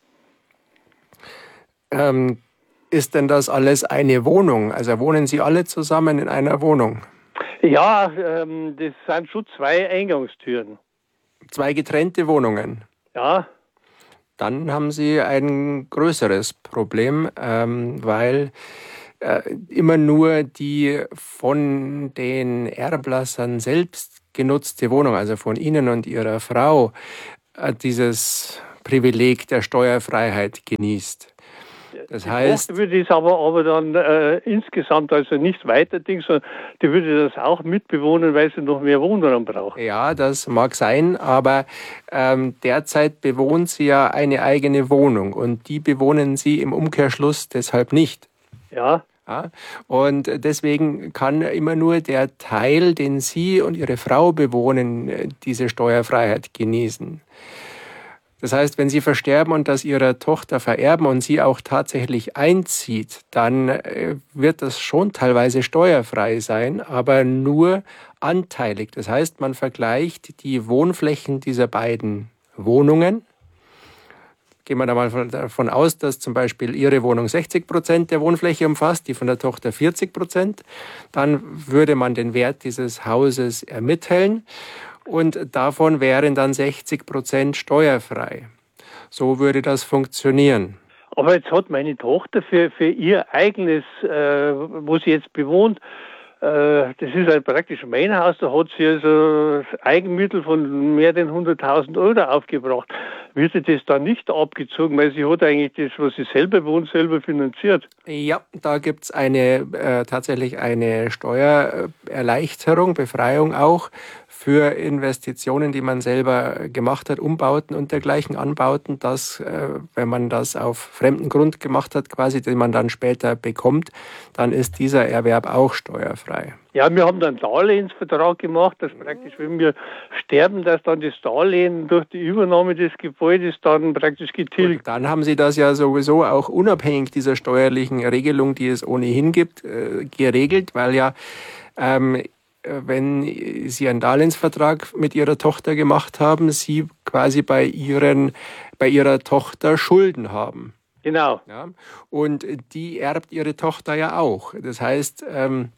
Speaker 2: Ähm, ist denn das alles eine Wohnung? Also wohnen Sie alle zusammen in einer Wohnung?
Speaker 9: Ja, ähm, das sind schon zwei Eingangstüren.
Speaker 2: Zwei getrennte Wohnungen?
Speaker 9: Ja.
Speaker 2: Dann haben Sie ein größeres Problem, ähm, weil äh, immer nur die von den Erblassern selbst genutzte Wohnung, also von Ihnen und Ihrer Frau, äh, dieses Privileg der Steuerfreiheit genießt. Das
Speaker 9: die
Speaker 2: heißt,
Speaker 9: Tochter würde es aber, aber dann äh, insgesamt also nicht weiter, sondern die würde das auch mitbewohnen, weil sie noch mehr Wohnraum braucht.
Speaker 2: Ja, das mag sein, aber ähm, derzeit bewohnt sie ja eine eigene Wohnung und die bewohnen Sie im Umkehrschluss deshalb nicht.
Speaker 9: Ja.
Speaker 2: Ja, und deswegen kann immer nur der Teil, den Sie und Ihre Frau bewohnen, diese Steuerfreiheit genießen. Das heißt, wenn Sie versterben und das Ihrer Tochter vererben und sie auch tatsächlich einzieht, dann äh, wird das schon teilweise steuerfrei sein, aber nur anteilig. Das heißt, man vergleicht die Wohnflächen dieser beiden Wohnungen. Gehen wir da mal davon aus, dass zum Beispiel Ihre Wohnung sechzig Prozent der Wohnfläche umfasst, die von der Tochter vierzig Prozent. Dann würde man den Wert dieses Hauses ermitteln. Und davon wären dann sechzig Prozent steuerfrei. So würde das funktionieren.
Speaker 9: Aber jetzt hat meine Tochter für, für ihr eigenes, äh, wo sie jetzt bewohnt, äh, das ist halt praktisch mein Haus, da hat sie also Eigenmittel von mehr denn hunderttausend Euro aufgebracht. Wird sie das dann nicht abgezogen, weil sie hat eigentlich das, was sie selber wohnt, selber finanziert?
Speaker 2: Ja, da gibt es eine, äh, tatsächlich eine Steuererleichterung, Befreiung auch für Investitionen, die man selber gemacht hat, Umbauten und dergleichen Anbauten, dass, äh, wenn man das auf fremden Grund gemacht hat, quasi, den man dann später bekommt, dann ist dieser Erwerb auch steuerfrei.
Speaker 9: Ja, wir haben dann einen Darlehensvertrag gemacht, dass praktisch, wenn wir sterben, dass dann das Darlehen durch die Übernahme des Gebäudes dann praktisch getilgt.
Speaker 2: Und dann haben Sie das ja sowieso auch unabhängig dieser steuerlichen Regelung, die es ohnehin gibt, äh, geregelt, weil ja ähm, wenn Sie einen Darlehensvertrag mit Ihrer Tochter gemacht haben, Sie quasi bei, ihren, bei Ihrer Tochter Schulden haben.
Speaker 9: Genau.
Speaker 2: Ja? Und die erbt Ihre Tochter ja auch. Das heißt, ähm,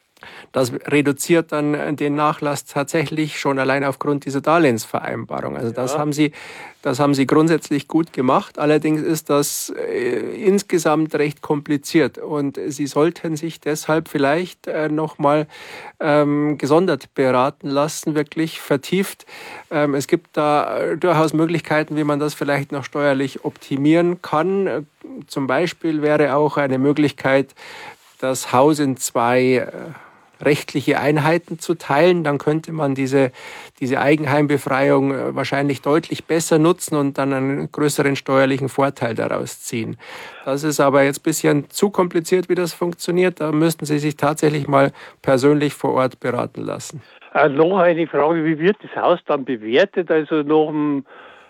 Speaker 2: das reduziert dann den Nachlass tatsächlich schon allein aufgrund dieser Darlehensvereinbarung. Also das
Speaker 9: ja.
Speaker 2: haben Sie, das haben Sie grundsätzlich gut gemacht. Allerdings ist das äh, insgesamt recht kompliziert und Sie sollten sich deshalb vielleicht äh, nochmal ähm, gesondert beraten lassen, wirklich vertieft. Ähm, es gibt da durchaus Möglichkeiten, wie man das vielleicht noch steuerlich optimieren kann. Zum Beispiel wäre auch eine Möglichkeit, das Haus in zwei äh, rechtliche Einheiten zu teilen, dann könnte man diese, diese Eigenheimbefreiung wahrscheinlich deutlich besser nutzen und dann einen größeren steuerlichen Vorteil daraus ziehen. Das ist aber jetzt ein bisschen zu kompliziert, wie das funktioniert. Da müssten Sie sich tatsächlich mal persönlich vor Ort beraten lassen.
Speaker 9: Äh, noch eine Frage, wie wird das Haus dann bewertet? Also nach dem,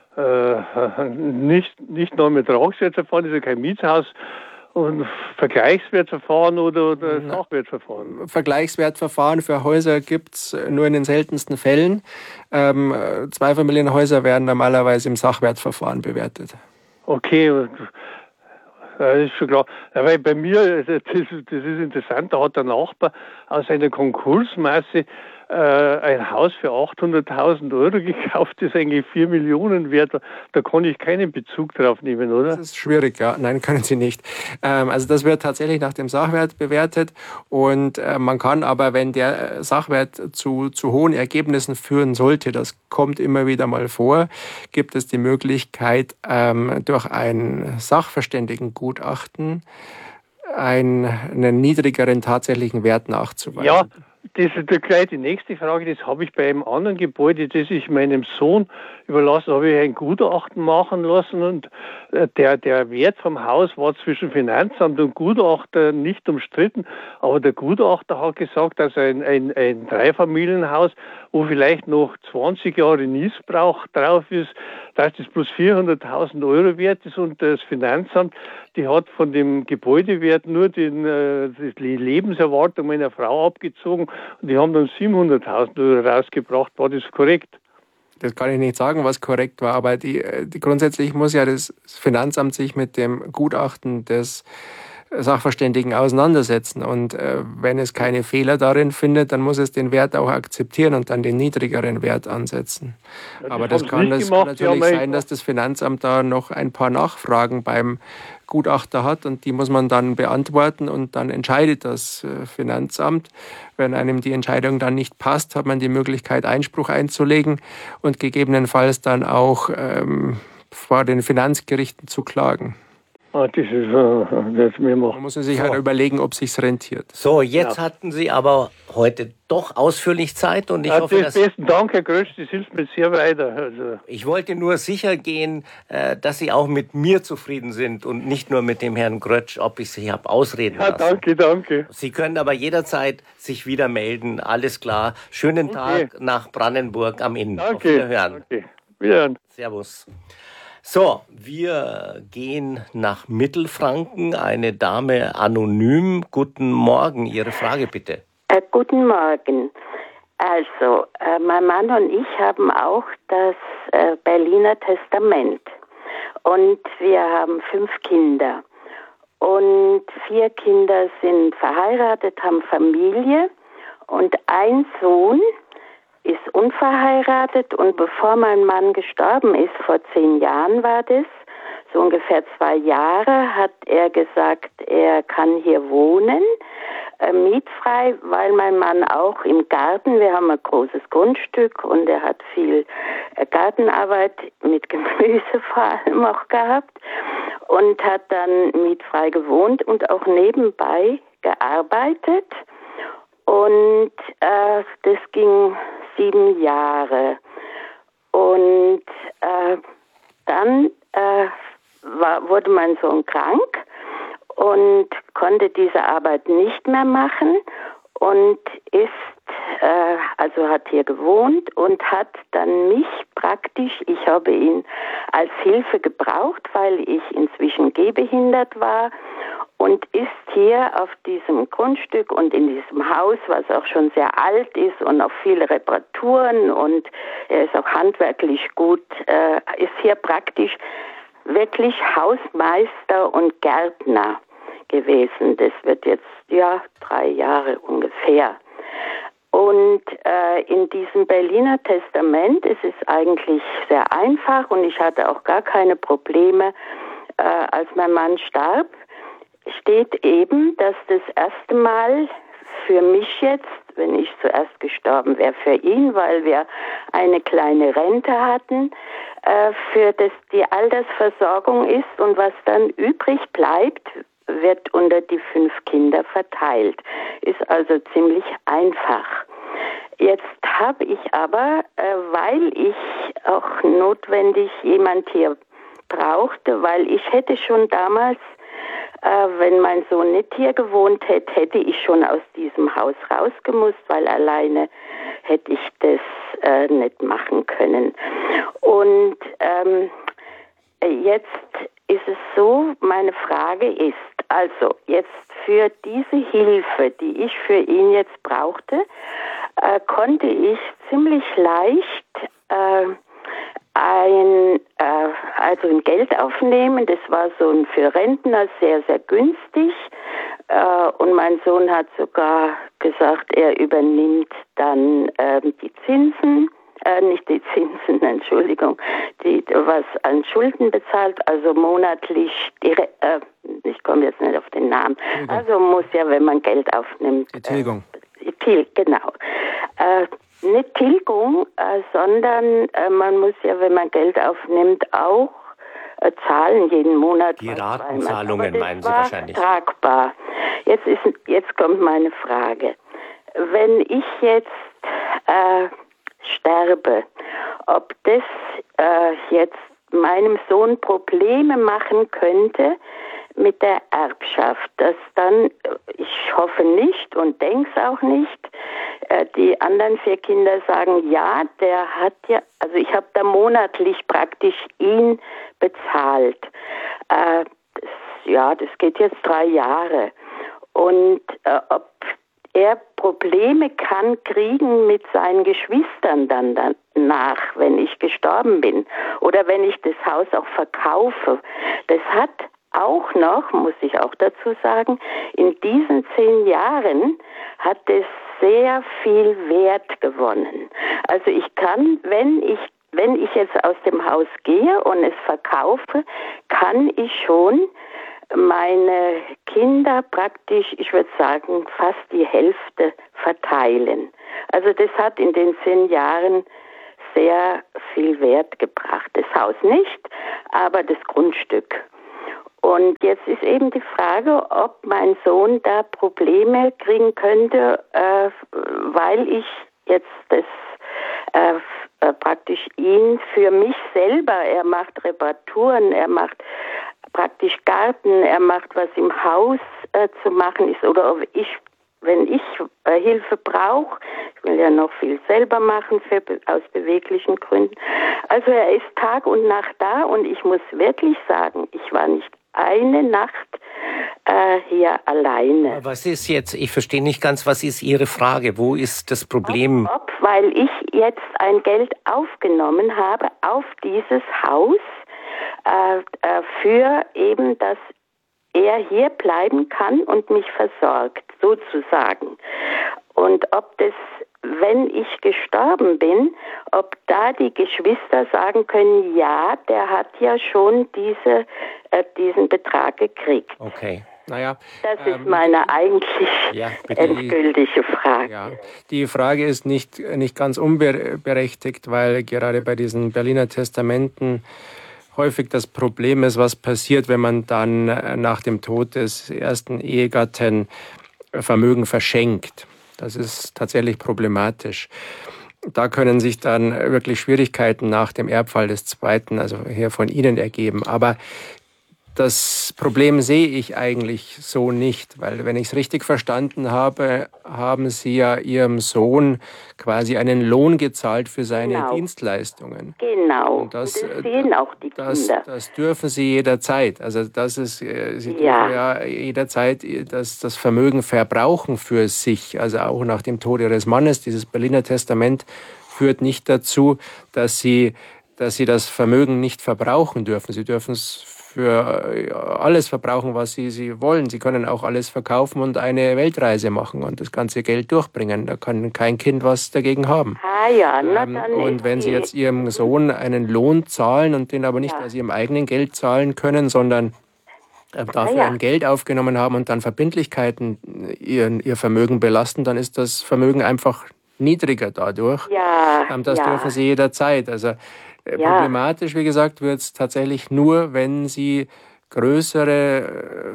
Speaker 9: äh, nicht, nicht nach dem Ertragswertverfahren, das ist ja kein Mietshaus, und Vergleichswertverfahren oder, oder Sachwertverfahren?
Speaker 2: Vergleichswertverfahren für Häuser gibt es nur in den seltensten Fällen. Ähm, Zweifamilienhäuser werden normalerweise im Sachwertverfahren bewertet.
Speaker 9: Okay, das ist schon klar. Weil bei mir, das, das ist interessant, da hat der Nachbar aus einer Konkursmasse äh, ein Haus für achthunderttausend Euro gekauft, das ist eigentlich vier Millionen wert. Da kann ich keinen Bezug drauf nehmen, oder?
Speaker 2: Das ist schwierig, ja. Nein, können Sie nicht. Ähm, also das wird tatsächlich nach dem Sachwert bewertet und äh, man kann aber, wenn der Sachwert zu, zu hohen Ergebnissen führen sollte, das kommt immer wieder mal vor, gibt es die Möglichkeit, ähm, durch ein Sachverständigengutachten einen, einen niedrigeren tatsächlichen Wert nachzuweisen.
Speaker 9: Ja. Das ist gleich die nächste Frage, das habe ich bei einem anderen Gebäude, das ich meinem Sohn überlassen, habe ich ein Gutachten machen lassen und der, der Wert vom Haus war zwischen Finanzamt und Gutachter nicht umstritten, aber der Gutachter hat gesagt, dass ein, ein, ein Dreifamilienhaus, wo vielleicht noch zwanzig Jahre Niesbrauch drauf ist, dass das plus vierhunderttausend Euro wert ist und das Finanzamt, die hat von dem Gebäudewert nur den, äh, die Lebenserwartung meiner Frau abgezogen und die haben dann siebenhunderttausend Euro rausgebracht. War das korrekt?
Speaker 2: Das kann ich nicht sagen, was korrekt war, aber die, die grundsätzlich muss ja das Finanzamt sich mit dem Gutachten des Sachverständigen auseinandersetzen. Und äh, wenn es keine Fehler darin findet, dann muss es den Wert auch akzeptieren und dann den niedrigeren Wert ansetzen. Ja, das Aber das kann, das kann natürlich sein, dass das Finanzamt da noch ein paar Nachfragen beim Gutachter hat und die muss man dann beantworten und dann entscheidet das Finanzamt. Wenn einem die Entscheidung dann nicht passt, hat man die Möglichkeit, Einspruch einzulegen und gegebenenfalls dann auch ähm, vor den Finanzgerichten zu klagen.
Speaker 9: Ah, das ist, das mir
Speaker 2: Man muss sich halt so. überlegen, ob es sich rentiert.
Speaker 3: So, jetzt ja. hatten Sie aber heute doch ausführlich Zeit und ich ja, hoffe,
Speaker 9: das dass... Besten Dank, Herr Grötsch, das hilft mir sehr weiter. Also.
Speaker 3: Ich wollte nur sicher gehen, dass Sie auch mit mir zufrieden sind und nicht nur mit dem Herrn Grötsch, ob ich Sie habe ausreden
Speaker 9: ja,
Speaker 3: lassen.
Speaker 9: Danke, danke.
Speaker 3: Sie können aber jederzeit sich wieder melden, alles klar. Schönen okay. Tag nach Brandenburg am Inn.
Speaker 9: Danke.
Speaker 3: Auf Wiederhören.
Speaker 9: Danke. Wiederhören.
Speaker 3: Servus. So, wir gehen nach Mittelfranken. Eine Dame anonym. Guten Morgen, Ihre Frage bitte.
Speaker 10: Äh, guten Morgen. Also, äh, mein Mann und ich haben auch das äh, Berliner Testament. Und wir haben fünf Kinder. Und vier Kinder sind verheiratet, haben Familie. Und ein Sohn ist unverheiratet und bevor mein Mann gestorben ist, vor zehn Jahren war das, so ungefähr zwei Jahre, hat er gesagt, er kann hier wohnen, äh, mietfrei, weil mein Mann auch im Garten, wir haben ein großes Grundstück und er hat viel äh, Gartenarbeit mit Gemüse vor allem auch gehabt und hat dann mietfrei gewohnt und auch nebenbei gearbeitet. Und äh, das ging sieben Jahre. Und äh, dann äh, war, wurde mein Sohn krank und konnte diese Arbeit nicht mehr machen und ist, äh, also hat hier gewohnt und hat dann mich praktisch, ich habe ihn als Hilfe gebraucht, weil ich inzwischen gehbehindert war und ist hier auf diesem Grundstück und in diesem Haus, was auch schon sehr alt ist und auch viele Reparaturen und er ist auch handwerklich gut, äh, ist hier praktisch wirklich Hausmeister und Gärtner gewesen. Das wird jetzt, ja, drei Jahre ungefähr. Und äh, in diesem Berliner Testament, es ist eigentlich sehr einfach und ich hatte auch gar keine Probleme, äh, als mein Mann starb, steht eben, dass das erste Mal für mich jetzt, wenn ich zuerst gestorben wäre, für ihn, weil wir eine kleine Rente hatten, äh, für das die Altersversorgung ist und was dann übrig bleibt, wird unter die fünf Kinder verteilt. Ist also ziemlich einfach. Jetzt habe ich aber, äh, weil ich auch notwendig jemand hier brauchte, weil ich hätte schon damals, äh, wenn mein Sohn nicht hier gewohnt hätte, hätte ich schon aus diesem Haus rausgemusst, weil alleine hätte ich das äh, nicht machen können. Und ähm, jetzt ist es so, meine Frage ist, also jetzt für diese Hilfe, die ich für ihn jetzt brauchte, äh, konnte ich ziemlich leicht äh, ein, äh, also ein Geld aufnehmen. Das war so ein für Rentner sehr, sehr günstig. Äh, und mein Sohn hat sogar gesagt, er übernimmt dann äh, die Zinsen. Äh, nicht die Zinsen, Entschuldigung, die, was an Schulden bezahlt, also monatlich, die, äh, ich komme jetzt nicht auf den Namen, Tilgung. Also muss ja, wenn man Geld aufnimmt.
Speaker 2: Die Tilgung.
Speaker 10: Äh, Til, genau. Äh, nicht Tilgung, äh, sondern äh, man muss ja, wenn man Geld aufnimmt, auch äh, zahlen jeden Monat.
Speaker 3: Die Ratenzahlungen meinen Sie wahrscheinlich.
Speaker 10: Tragbar. Jetzt, ist, jetzt kommt meine Frage. Wenn ich jetzt äh, sterbe, ob das äh, jetzt meinem Sohn Probleme machen könnte mit der Erbschaft, dass dann, ich hoffe nicht und denke es auch nicht, äh, die anderen vier Kinder sagen, ja, der hat ja, also ich habe da monatlich praktisch ihn bezahlt. Äh, das, ja, das geht jetzt drei Jahre. Und äh, ob er Probleme kann kriegen mit seinen Geschwistern dann danach, wenn ich gestorben bin oder wenn ich das Haus auch verkaufe. Das hat auch noch, muss ich auch dazu sagen, in diesen zehn Jahren hat es sehr viel Wert gewonnen. Also ich kann, wenn ich wenn ich jetzt aus dem Haus gehe und es verkaufe, kann ich schon meine Kinder praktisch, ich würde sagen, fast die Hälfte verteilen. Also das hat in den zehn Jahren sehr viel Wert gebracht. Das Haus nicht, aber das Grundstück. Und jetzt ist eben die Frage, ob mein Sohn da Probleme kriegen könnte, äh, weil ich jetzt das äh, äh, praktisch ihn für mich selber, er macht Reparaturen, er macht praktisch Garten, er macht, was im Haus äh, zu machen ist, oder ob ich, wenn ich äh, Hilfe brauche, ich will ja noch viel selber machen für, aus beweglichen Gründen. Also er ist Tag und Nacht da und ich muss wirklich sagen, ich war nicht eine Nacht äh, hier alleine.
Speaker 3: Was ist jetzt, ich verstehe nicht ganz, was ist Ihre Frage? Wo ist das Problem?
Speaker 10: Ob, ob, weil ich jetzt ein Geld aufgenommen habe auf dieses Haus, Äh, äh, für eben, dass er hier bleiben kann und mich versorgt, sozusagen. Und ob das, wenn ich gestorben bin, ob da die Geschwister sagen können, ja, der hat ja schon diese, äh, diesen Betrag gekriegt.
Speaker 3: Okay.
Speaker 2: Naja,
Speaker 10: das
Speaker 2: ähm,
Speaker 10: ist meine eigentlich
Speaker 2: ja,
Speaker 10: endgültige Frage.
Speaker 2: Ja, die Frage ist nicht, nicht ganz unberechtigt, weil gerade bei diesen Berliner Testamenten häufig das Problem ist, was passiert, wenn man dann nach dem Tod des ersten Ehegatten Vermögen verschenkt. Das ist tatsächlich problematisch. Da können sich dann wirklich Schwierigkeiten nach dem Erbfall des zweiten, also hier von Ihnen, ergeben. Aber das Problem sehe ich eigentlich so nicht, weil, wenn ich es richtig verstanden habe, haben Sie ja Ihrem Sohn quasi einen Lohn gezahlt für seine
Speaker 10: genau.
Speaker 2: Dienstleistungen.
Speaker 10: Genau,
Speaker 2: und das,
Speaker 10: und das sehen auch die
Speaker 2: das,
Speaker 10: Kinder.
Speaker 2: Das dürfen Sie jederzeit. Also das ist, Sie dürfen
Speaker 10: ja,
Speaker 2: ja jederzeit das, das Vermögen verbrauchen für sich, also auch nach dem Tod Ihres Mannes. Dieses Berliner Testament führt nicht dazu, dass Sie, dass Sie das Vermögen nicht verbrauchen dürfen. Sie dürfen es für alles verbrauchen, was Sie, Sie wollen. Sie können auch alles verkaufen und eine Weltreise machen und das ganze Geld durchbringen. Da kann kein Kind was dagegen haben.
Speaker 10: Ah ja, na
Speaker 2: ähm,
Speaker 10: dann
Speaker 2: und wenn Sie jetzt Ihrem Sohn einen Lohn zahlen und den aber nicht ja. aus Ihrem eigenen Geld zahlen können, sondern äh, dafür ja. ein Geld aufgenommen haben und dann Verbindlichkeiten ihr, ihr Vermögen belasten, dann ist das Vermögen einfach niedriger dadurch.
Speaker 10: Ja,
Speaker 2: ähm, das
Speaker 10: ja.
Speaker 2: dürfen Sie jederzeit. Also Ja. Problematisch, wie gesagt, wird es tatsächlich nur, wenn Sie größere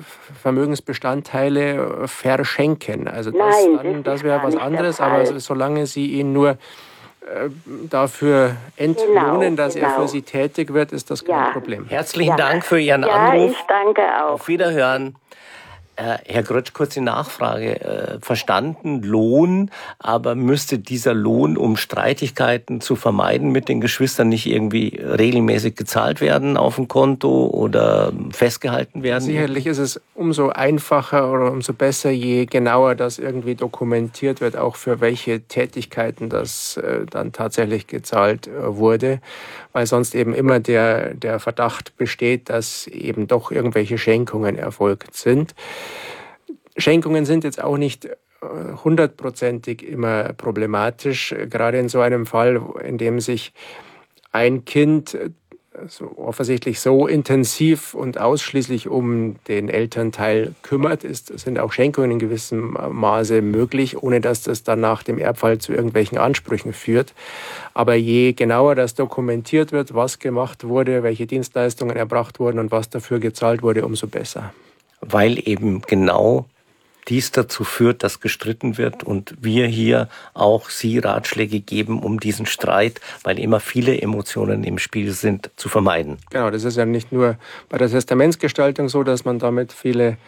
Speaker 2: Vermögensbestandteile verschenken. Also das,
Speaker 10: Nein,
Speaker 2: das, das wäre was anderes, aber solange Sie ihn nur äh, dafür entlohnen,
Speaker 10: genau,
Speaker 2: dass
Speaker 10: genau.
Speaker 2: er für Sie tätig wird, ist das kein
Speaker 10: ja.
Speaker 2: Problem.
Speaker 3: Herzlichen ja. Dank für Ihren
Speaker 10: ja,
Speaker 3: Anruf.
Speaker 10: Ich danke auch.
Speaker 3: Auf Wiederhören. Äh, Herr Grötsch, kurze Nachfrage. Äh, verstanden, Lohn, aber müsste dieser Lohn, um Streitigkeiten zu vermeiden mit den Geschwistern, nicht irgendwie regelmäßig gezahlt werden auf dem Konto oder festgehalten werden?
Speaker 2: Sicherlich ist es umso einfacher oder umso besser, je genauer das irgendwie dokumentiert wird, auch für welche Tätigkeiten das äh, dann tatsächlich gezahlt äh, wurde, weil sonst eben immer der, der Verdacht besteht, dass eben doch irgendwelche Schenkungen erfolgt sind. Schenkungen sind jetzt auch nicht hundertprozentig immer problematisch, gerade in so einem Fall, in dem sich ein Kind so offensichtlich so intensiv und ausschließlich um den Elternteil kümmert, ist, sind auch Schenkungen in gewissem Maße möglich, ohne dass das dann nach dem Erbfall zu irgendwelchen Ansprüchen führt. Aber je genauer das dokumentiert wird, was gemacht wurde, welche Dienstleistungen erbracht wurden und was dafür gezahlt wurde, umso besser.
Speaker 3: Weil eben genau dies dazu führt, dass gestritten wird und wir hier auch Sie Ratschläge geben, um diesen Streit, weil immer viele Emotionen im Spiel sind, zu vermeiden.
Speaker 2: Genau, das ist ja nicht nur bei der Testamentsgestaltung so, dass man damit viele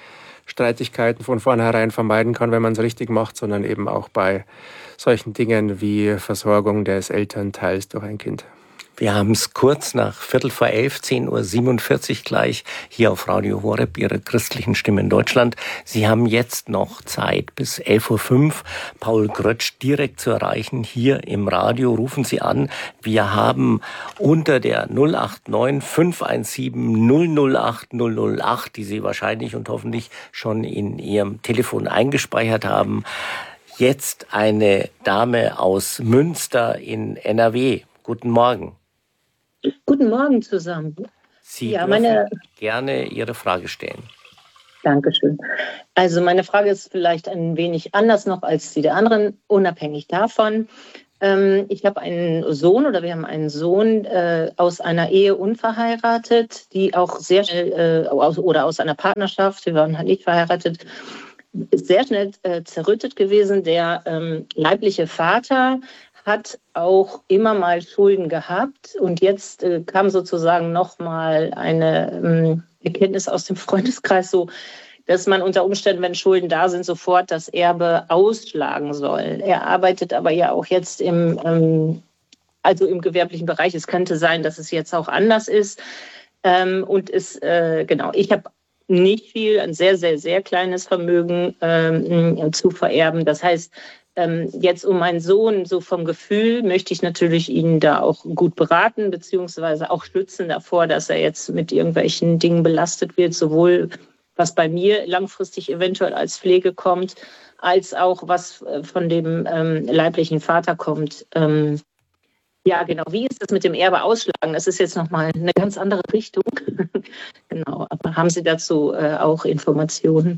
Speaker 2: Streitigkeiten von vornherein vermeiden kann, wenn man es richtig macht, sondern eben auch bei solchen Dingen wie Versorgung des Elternteils durch ein Kind.
Speaker 3: Wir haben es kurz nach Viertel vor elf, zehn Uhr siebenundvierzig gleich hier auf Radio Horeb, Ihre christlichen Stimme in Deutschland. Sie haben jetzt noch Zeit bis elf Uhr fünf, Paul Grötsch direkt zu erreichen hier im Radio. Rufen Sie an. Wir haben unter der null acht neun fünf eins sieben null null acht null null acht, die Sie wahrscheinlich und hoffentlich schon in Ihrem Telefon eingespeichert haben, jetzt eine Dame aus Münster in N R W. Guten Morgen.
Speaker 11: Guten Morgen zusammen.
Speaker 3: Sie
Speaker 11: ja,
Speaker 3: dürfen
Speaker 11: meine...
Speaker 3: gerne Ihre Frage stellen.
Speaker 11: Dankeschön. Also meine Frage ist vielleicht ein wenig anders noch als die der anderen, unabhängig davon. Ähm, ich habe einen Sohn oder wir haben einen Sohn äh, aus einer Ehe unverheiratet, die auch sehr schnell, äh, aus, oder aus einer Partnerschaft, wir waren halt nicht verheiratet, ist sehr schnell äh, zerrüttet gewesen. Der ähm, leibliche Vater hat auch immer mal Schulden gehabt und jetzt äh, kam sozusagen nochmal eine ähm, Erkenntnis aus dem Freundeskreis so, dass man unter Umständen, wenn Schulden da sind, sofort das Erbe ausschlagen soll. Er arbeitet aber ja auch jetzt im, ähm, also im gewerblichen Bereich. Es könnte sein, dass es jetzt auch anders ist. Ähm, und es, äh, genau, ich habe nicht viel, ein sehr, sehr, sehr kleines Vermögen ähm, zu vererben. Das heißt, Ähm, jetzt um meinen Sohn, so vom Gefühl, möchte ich natürlich ihn da auch gut beraten, beziehungsweise auch schützen davor, dass er jetzt mit irgendwelchen Dingen belastet wird, sowohl was bei mir langfristig eventuell als Pflege kommt, als auch was von dem ähm, leiblichen Vater kommt. Ähm, ja, genau. Wie ist das mit dem Erbe ausschlagen? Das ist jetzt nochmal eine ganz andere Richtung. Genau. Aber haben Sie dazu äh, auch Informationen?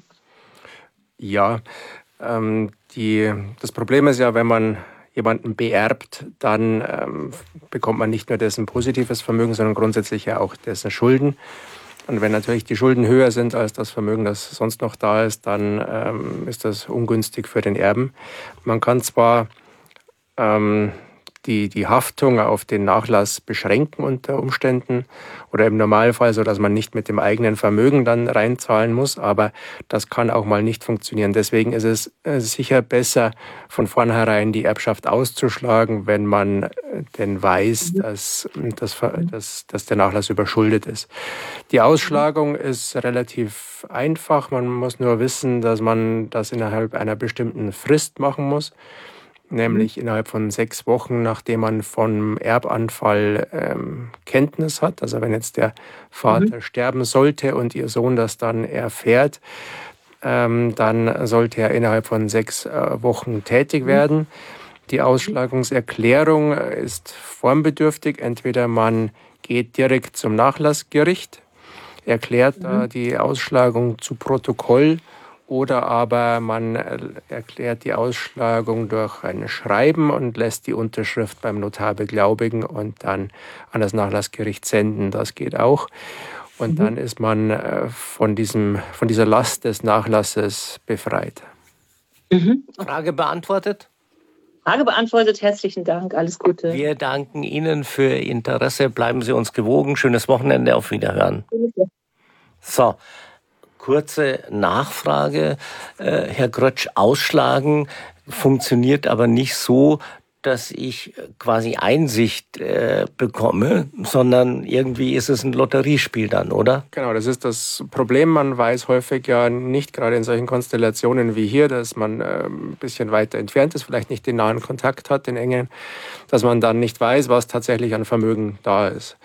Speaker 2: Ja, ähm, die, das Problem ist ja, wenn man jemanden beerbt, dann ähm, bekommt man nicht nur dessen positives Vermögen, sondern grundsätzlich ja auch dessen Schulden. Und wenn natürlich die Schulden höher sind als das Vermögen, das sonst noch da ist, dann ähm, ist das ungünstig für den Erben. Man kann zwar ähm, die, die Haftung auf den Nachlass beschränken unter Umständen oder im Normalfall, so dass man nicht mit dem eigenen Vermögen dann reinzahlen muss, aber das kann auch mal nicht funktionieren. Deswegen ist es äh, sicher besser, von vornherein die Erbschaft auszuschlagen, wenn man denn weiß, dass, dass, dass, dass der Nachlass überschuldet ist. Die Ausschlagung ist relativ einfach. Man muss nur wissen, dass man das innerhalb einer bestimmten Frist machen muss. Nämlich innerhalb von sechs Wochen, nachdem man vom Erbanfall ähm, Kenntnis hat. Also wenn jetzt der Vater mhm. sterben sollte und ihr Sohn das dann erfährt, ähm, dann sollte er innerhalb von sechs äh, Wochen tätig werden. Mhm. Die Ausschlagungserklärung ist formbedürftig. Entweder man geht direkt zum Nachlassgericht, erklärt mhm. da die Ausschlagung zu Protokoll, oder aber man erklärt die Ausschlagung durch ein Schreiben und lässt die Unterschrift beim Notar beglaubigen und dann an das Nachlassgericht senden. Das geht auch. Und mhm. dann ist man von, diesem, von dieser Last des Nachlasses befreit.
Speaker 3: Mhm. Frage beantwortet?
Speaker 11: Frage beantwortet. Herzlichen Dank. Alles Gute.
Speaker 3: Wir danken Ihnen für Ihr Interesse. Bleiben Sie uns gewogen. Schönes Wochenende. Auf Wiederhören. So. Kurze Nachfrage, äh, Herr Grötsch, ausschlagen funktioniert aber nicht so, dass ich quasi Einsicht äh, bekomme, sondern irgendwie ist es ein Lotteriespiel dann, oder?
Speaker 2: Genau, das ist das Problem. Man weiß häufig ja nicht, gerade in solchen Konstellationen wie hier, dass man äh, ein bisschen weiter entfernt ist, vielleicht nicht den nahen Kontakt hat, den engen, dass man dann nicht weiß, was tatsächlich an Vermögen da ist.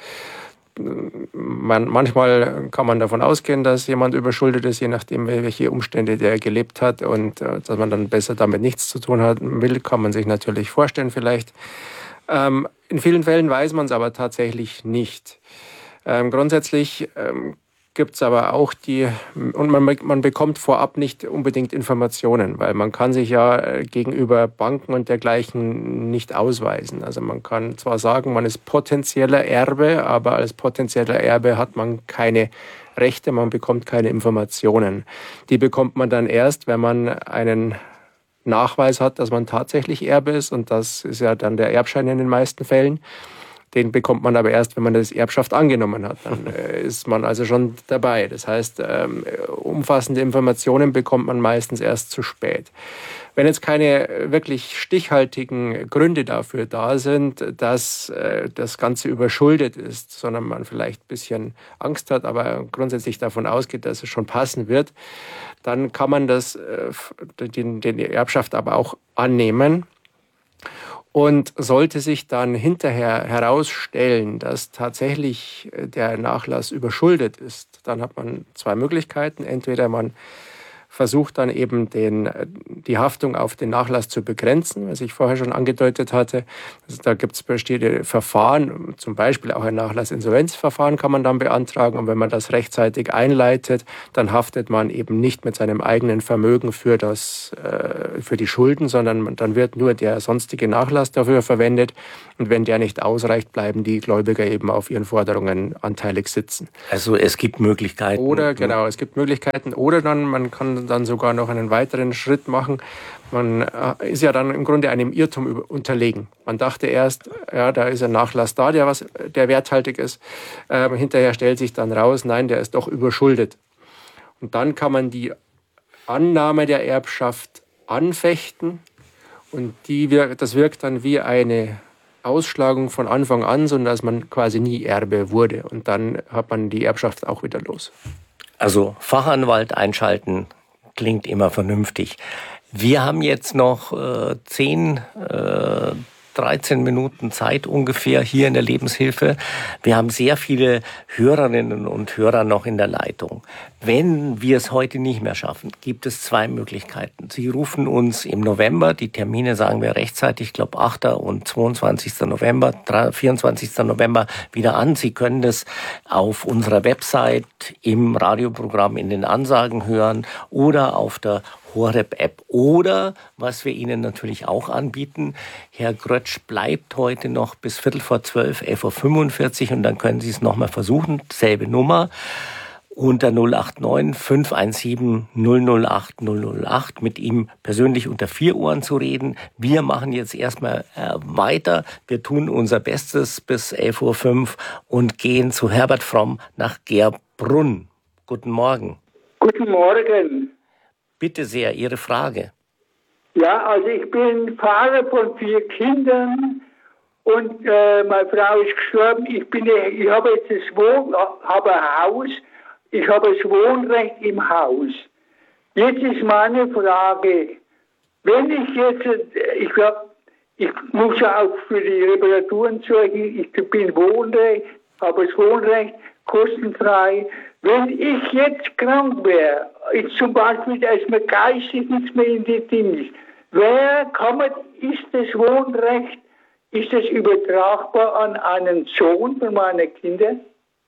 Speaker 2: Man, manchmal kann man davon ausgehen, dass jemand überschuldet ist, je nachdem, welche Umstände der gelebt hat und äh, dass man dann besser damit nichts zu tun hat will, kann man sich natürlich vorstellen vielleicht. Ähm, in vielen Fällen weiß man es aber tatsächlich nicht. Ähm, grundsätzlich ähm, gibt es aber auch die, und man, man bekommt vorab nicht unbedingt Informationen, weil man kann sich ja gegenüber Banken und dergleichen nicht ausweisen. Also man kann zwar sagen, man ist potenzieller Erbe, aber als potenzieller Erbe hat man keine Rechte, man bekommt keine Informationen. Die bekommt man dann erst, wenn man einen Nachweis hat, dass man tatsächlich Erbe ist, und das ist ja dann der Erbschein in den meisten Fällen. Den bekommt man aber erst, wenn man das Erbschaft angenommen hat. Dann äh, ist man also schon dabei. Das heißt, ähm, umfassende Informationen bekommt man meistens erst zu spät. Wenn jetzt keine wirklich stichhaltigen Gründe dafür da sind, dass äh, das Ganze überschuldet ist, sondern man vielleicht ein bisschen Angst hat, aber grundsätzlich davon ausgeht, dass es schon passen wird, dann kann man das, äh, den, den Erbschaft aber auch annehmen. Und sollte sich dann hinterher herausstellen, dass tatsächlich der Nachlass überschuldet ist, dann hat man zwei Möglichkeiten. Entweder man versucht dann eben den, die Haftung auf den Nachlass zu begrenzen, was ich vorher schon angedeutet hatte. Also da gibt es bestimmte Verfahren, zum Beispiel auch ein Nachlassinsolvenzverfahren kann man dann beantragen. Und wenn man das rechtzeitig einleitet, dann haftet man eben nicht mit seinem eigenen Vermögen für, das, äh, für die Schulden, sondern dann wird nur der sonstige Nachlass dafür verwendet. Und wenn der nicht ausreicht, bleiben die Gläubiger eben auf ihren Forderungen anteilig sitzen.
Speaker 3: Also es gibt Möglichkeiten.
Speaker 2: Oder, genau, es gibt Möglichkeiten. Oder dann, man kann dann sogar noch einen weiteren Schritt machen. Man ist ja dann im Grunde einem Irrtum unterlegen. Man dachte erst, ja, da ist ein Nachlass da, der, was, der werthaltig ist. Ähm, hinterher stellt sich dann raus, nein, der ist doch überschuldet. Und dann kann man die Annahme der Erbschaft anfechten und die wirkt, das wirkt dann wie eine Ausschlagung von Anfang an, sodass man quasi nie Erbe wurde. Und dann hat man die Erbschaft auch wieder los.
Speaker 3: Also Fachanwalt einschalten klingt immer vernünftig. Wir haben jetzt noch äh, zehn, äh, dreizehn Minuten Zeit ungefähr hier in der Lebenshilfe. Wir haben sehr viele Hörerinnen und Hörer noch in der Leitung. Wenn wir es heute nicht mehr schaffen, gibt es zwei Möglichkeiten. Sie rufen uns im November, die Termine sagen wir rechtzeitig, ich glaube achter und zweiundzwanzigster November, vierundzwanzigster November wieder an. Sie können das auf unserer Website, im Radioprogramm, in den Ansagen hören oder auf der Horeb-App. Oder, was wir Ihnen natürlich auch anbieten, Herr Grötsch bleibt heute noch bis Viertel vor zwölf, elf Uhr fünfundvierzig und dann können Sie es nochmal versuchen, selbe Nummer, unter null acht neun fünf eins sieben null null acht null null acht mit ihm persönlich unter vier Ohren zu reden. Wir machen jetzt erstmal äh, weiter. Wir tun unser Bestes bis elf Uhr fünf und gehen zu Herbert Fromm nach Gerbrunn. Guten Morgen.
Speaker 12: Guten Morgen.
Speaker 3: Bitte sehr, Ihre Frage.
Speaker 12: Ja, also ich bin Vater von vier Kindern und äh, meine Frau ist gestorben. Ich bin, ich habe jetzt das Wohn, habe ein Haus. Ich habe das Wohnrecht im Haus. Jetzt ist meine Frage, wenn ich jetzt, ich hab, ich muss ja auch für die Reparaturen sorgen, ich bin Wohnrecht, habe das Wohnrecht kostenfrei. Wenn ich jetzt krank wäre, jetzt zum Beispiel, da ist mir geistig nichts mehr in die Dinge, wer kann man, ist das Wohnrecht, ist das übertragbar an einen Sohn von meinen Kindern?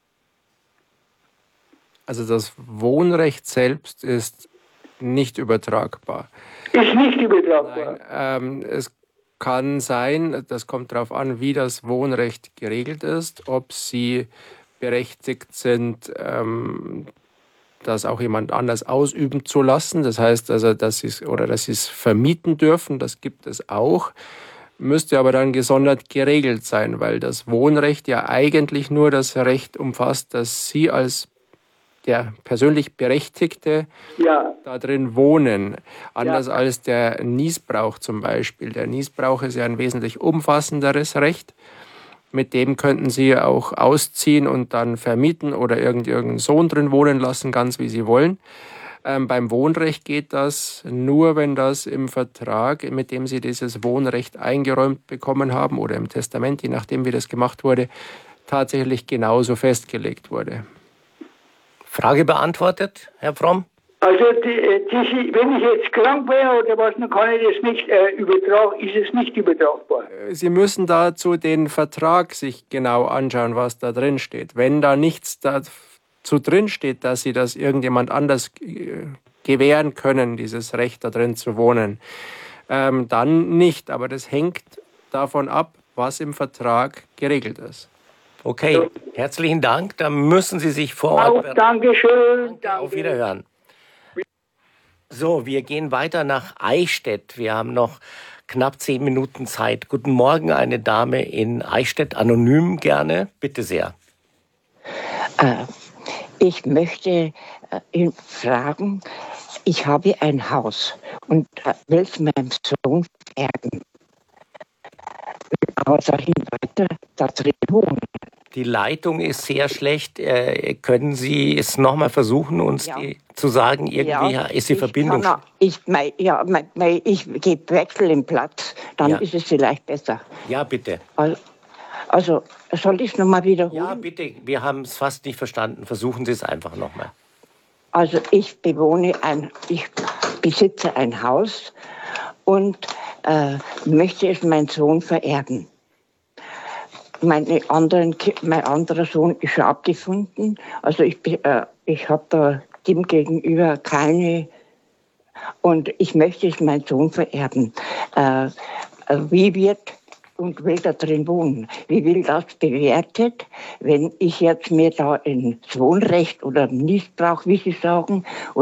Speaker 2: Also das Wohnrecht selbst ist nicht übertragbar.
Speaker 12: Ist nicht übertragbar?
Speaker 2: Nein, ähm, es kann sein, das kommt darauf an, wie das Wohnrecht geregelt ist, ob Sie berechtigt sind, ähm, das auch jemand anders ausüben zu lassen. Das heißt also, dass Sie es oder dass Sie es vermieten dürfen, das gibt es auch. Müsste aber dann gesondert geregelt sein, weil das Wohnrecht ja eigentlich nur das Recht umfasst, dass Sie als der persönlich Berechtigte
Speaker 12: ja.
Speaker 2: da drin wohnen. Anders
Speaker 12: ja.
Speaker 2: als der Niesbrauch zum Beispiel. Der Niesbrauch ist ja ein wesentlich umfassenderes Recht. Mit dem könnten Sie auch ausziehen und dann vermieten oder irgendeinen Sohn drin wohnen lassen, ganz wie Sie wollen. Ähm, beim Wohnrecht geht das nur, wenn das im Vertrag, mit dem Sie dieses Wohnrecht eingeräumt bekommen haben oder im Testament, je nachdem wie das gemacht wurde, tatsächlich genauso festgelegt wurde.
Speaker 3: Frage beantwortet, Herr Fromm?
Speaker 12: Also die, die, wenn ich jetzt krank wäre oder was, dann kann ich das nicht äh, übertragen, ist es nicht übertragbar.
Speaker 2: Sie müssen dazu den Vertrag sich genau anschauen, was da drin steht. Wenn da nichts dazu drin steht, dass Sie das irgendjemand anders gewähren können, dieses Recht da drin zu wohnen, ähm, dann nicht. Aber das hängt davon ab, was im Vertrag geregelt ist.
Speaker 3: Okay, so. Herzlichen Dank. Da müssen Sie sich vor Ort...
Speaker 12: Auch, Dankeschön.
Speaker 3: Danke, auf Wiederhören. So, wir gehen weiter nach Eichstätt. Wir haben noch knapp zehn Minuten Zeit. Guten Morgen, eine Dame in Eichstätt, anonym gerne. Bitte sehr.
Speaker 13: Äh, ich möchte äh, ihn fragen, ich habe ein Haus und äh, will es meinem Sohn vererben. Aber soll ich weiter da drin wohnen?
Speaker 3: Die Leitung ist sehr schlecht. Äh, können Sie es nochmal versuchen, uns
Speaker 13: Ja.
Speaker 3: die, zu sagen, irgendwie
Speaker 13: Ja,
Speaker 3: ist die
Speaker 13: ich
Speaker 3: Verbindung...
Speaker 13: kann auch- Ich, mein, ja, mein, mein, ich gebe Wechsel im Platz, dann
Speaker 3: Ja.
Speaker 13: ist es vielleicht besser.
Speaker 3: Ja, bitte.
Speaker 13: Also, also soll ich es nochmal wiederholen?
Speaker 3: Ja, bitte. Wir haben es fast nicht verstanden. Versuchen Sie es einfach nochmal.
Speaker 13: Also ich bewohne ein, ich besitze ein Haus und äh, möchte es meinem Sohn vererben. Meine anderen, Ki- mein anderer Sohn ist schon abgefunden. Also ich, be- äh, ich habe da dem gegenüber keine... Und ich möchte es meinem Sohn vererben. Äh, äh, wie wird und will da drin wohnen? Wie will das bewertet, wenn ich jetzt mir da ins Wohnrecht oder Missbrauch, wie Sie sagen,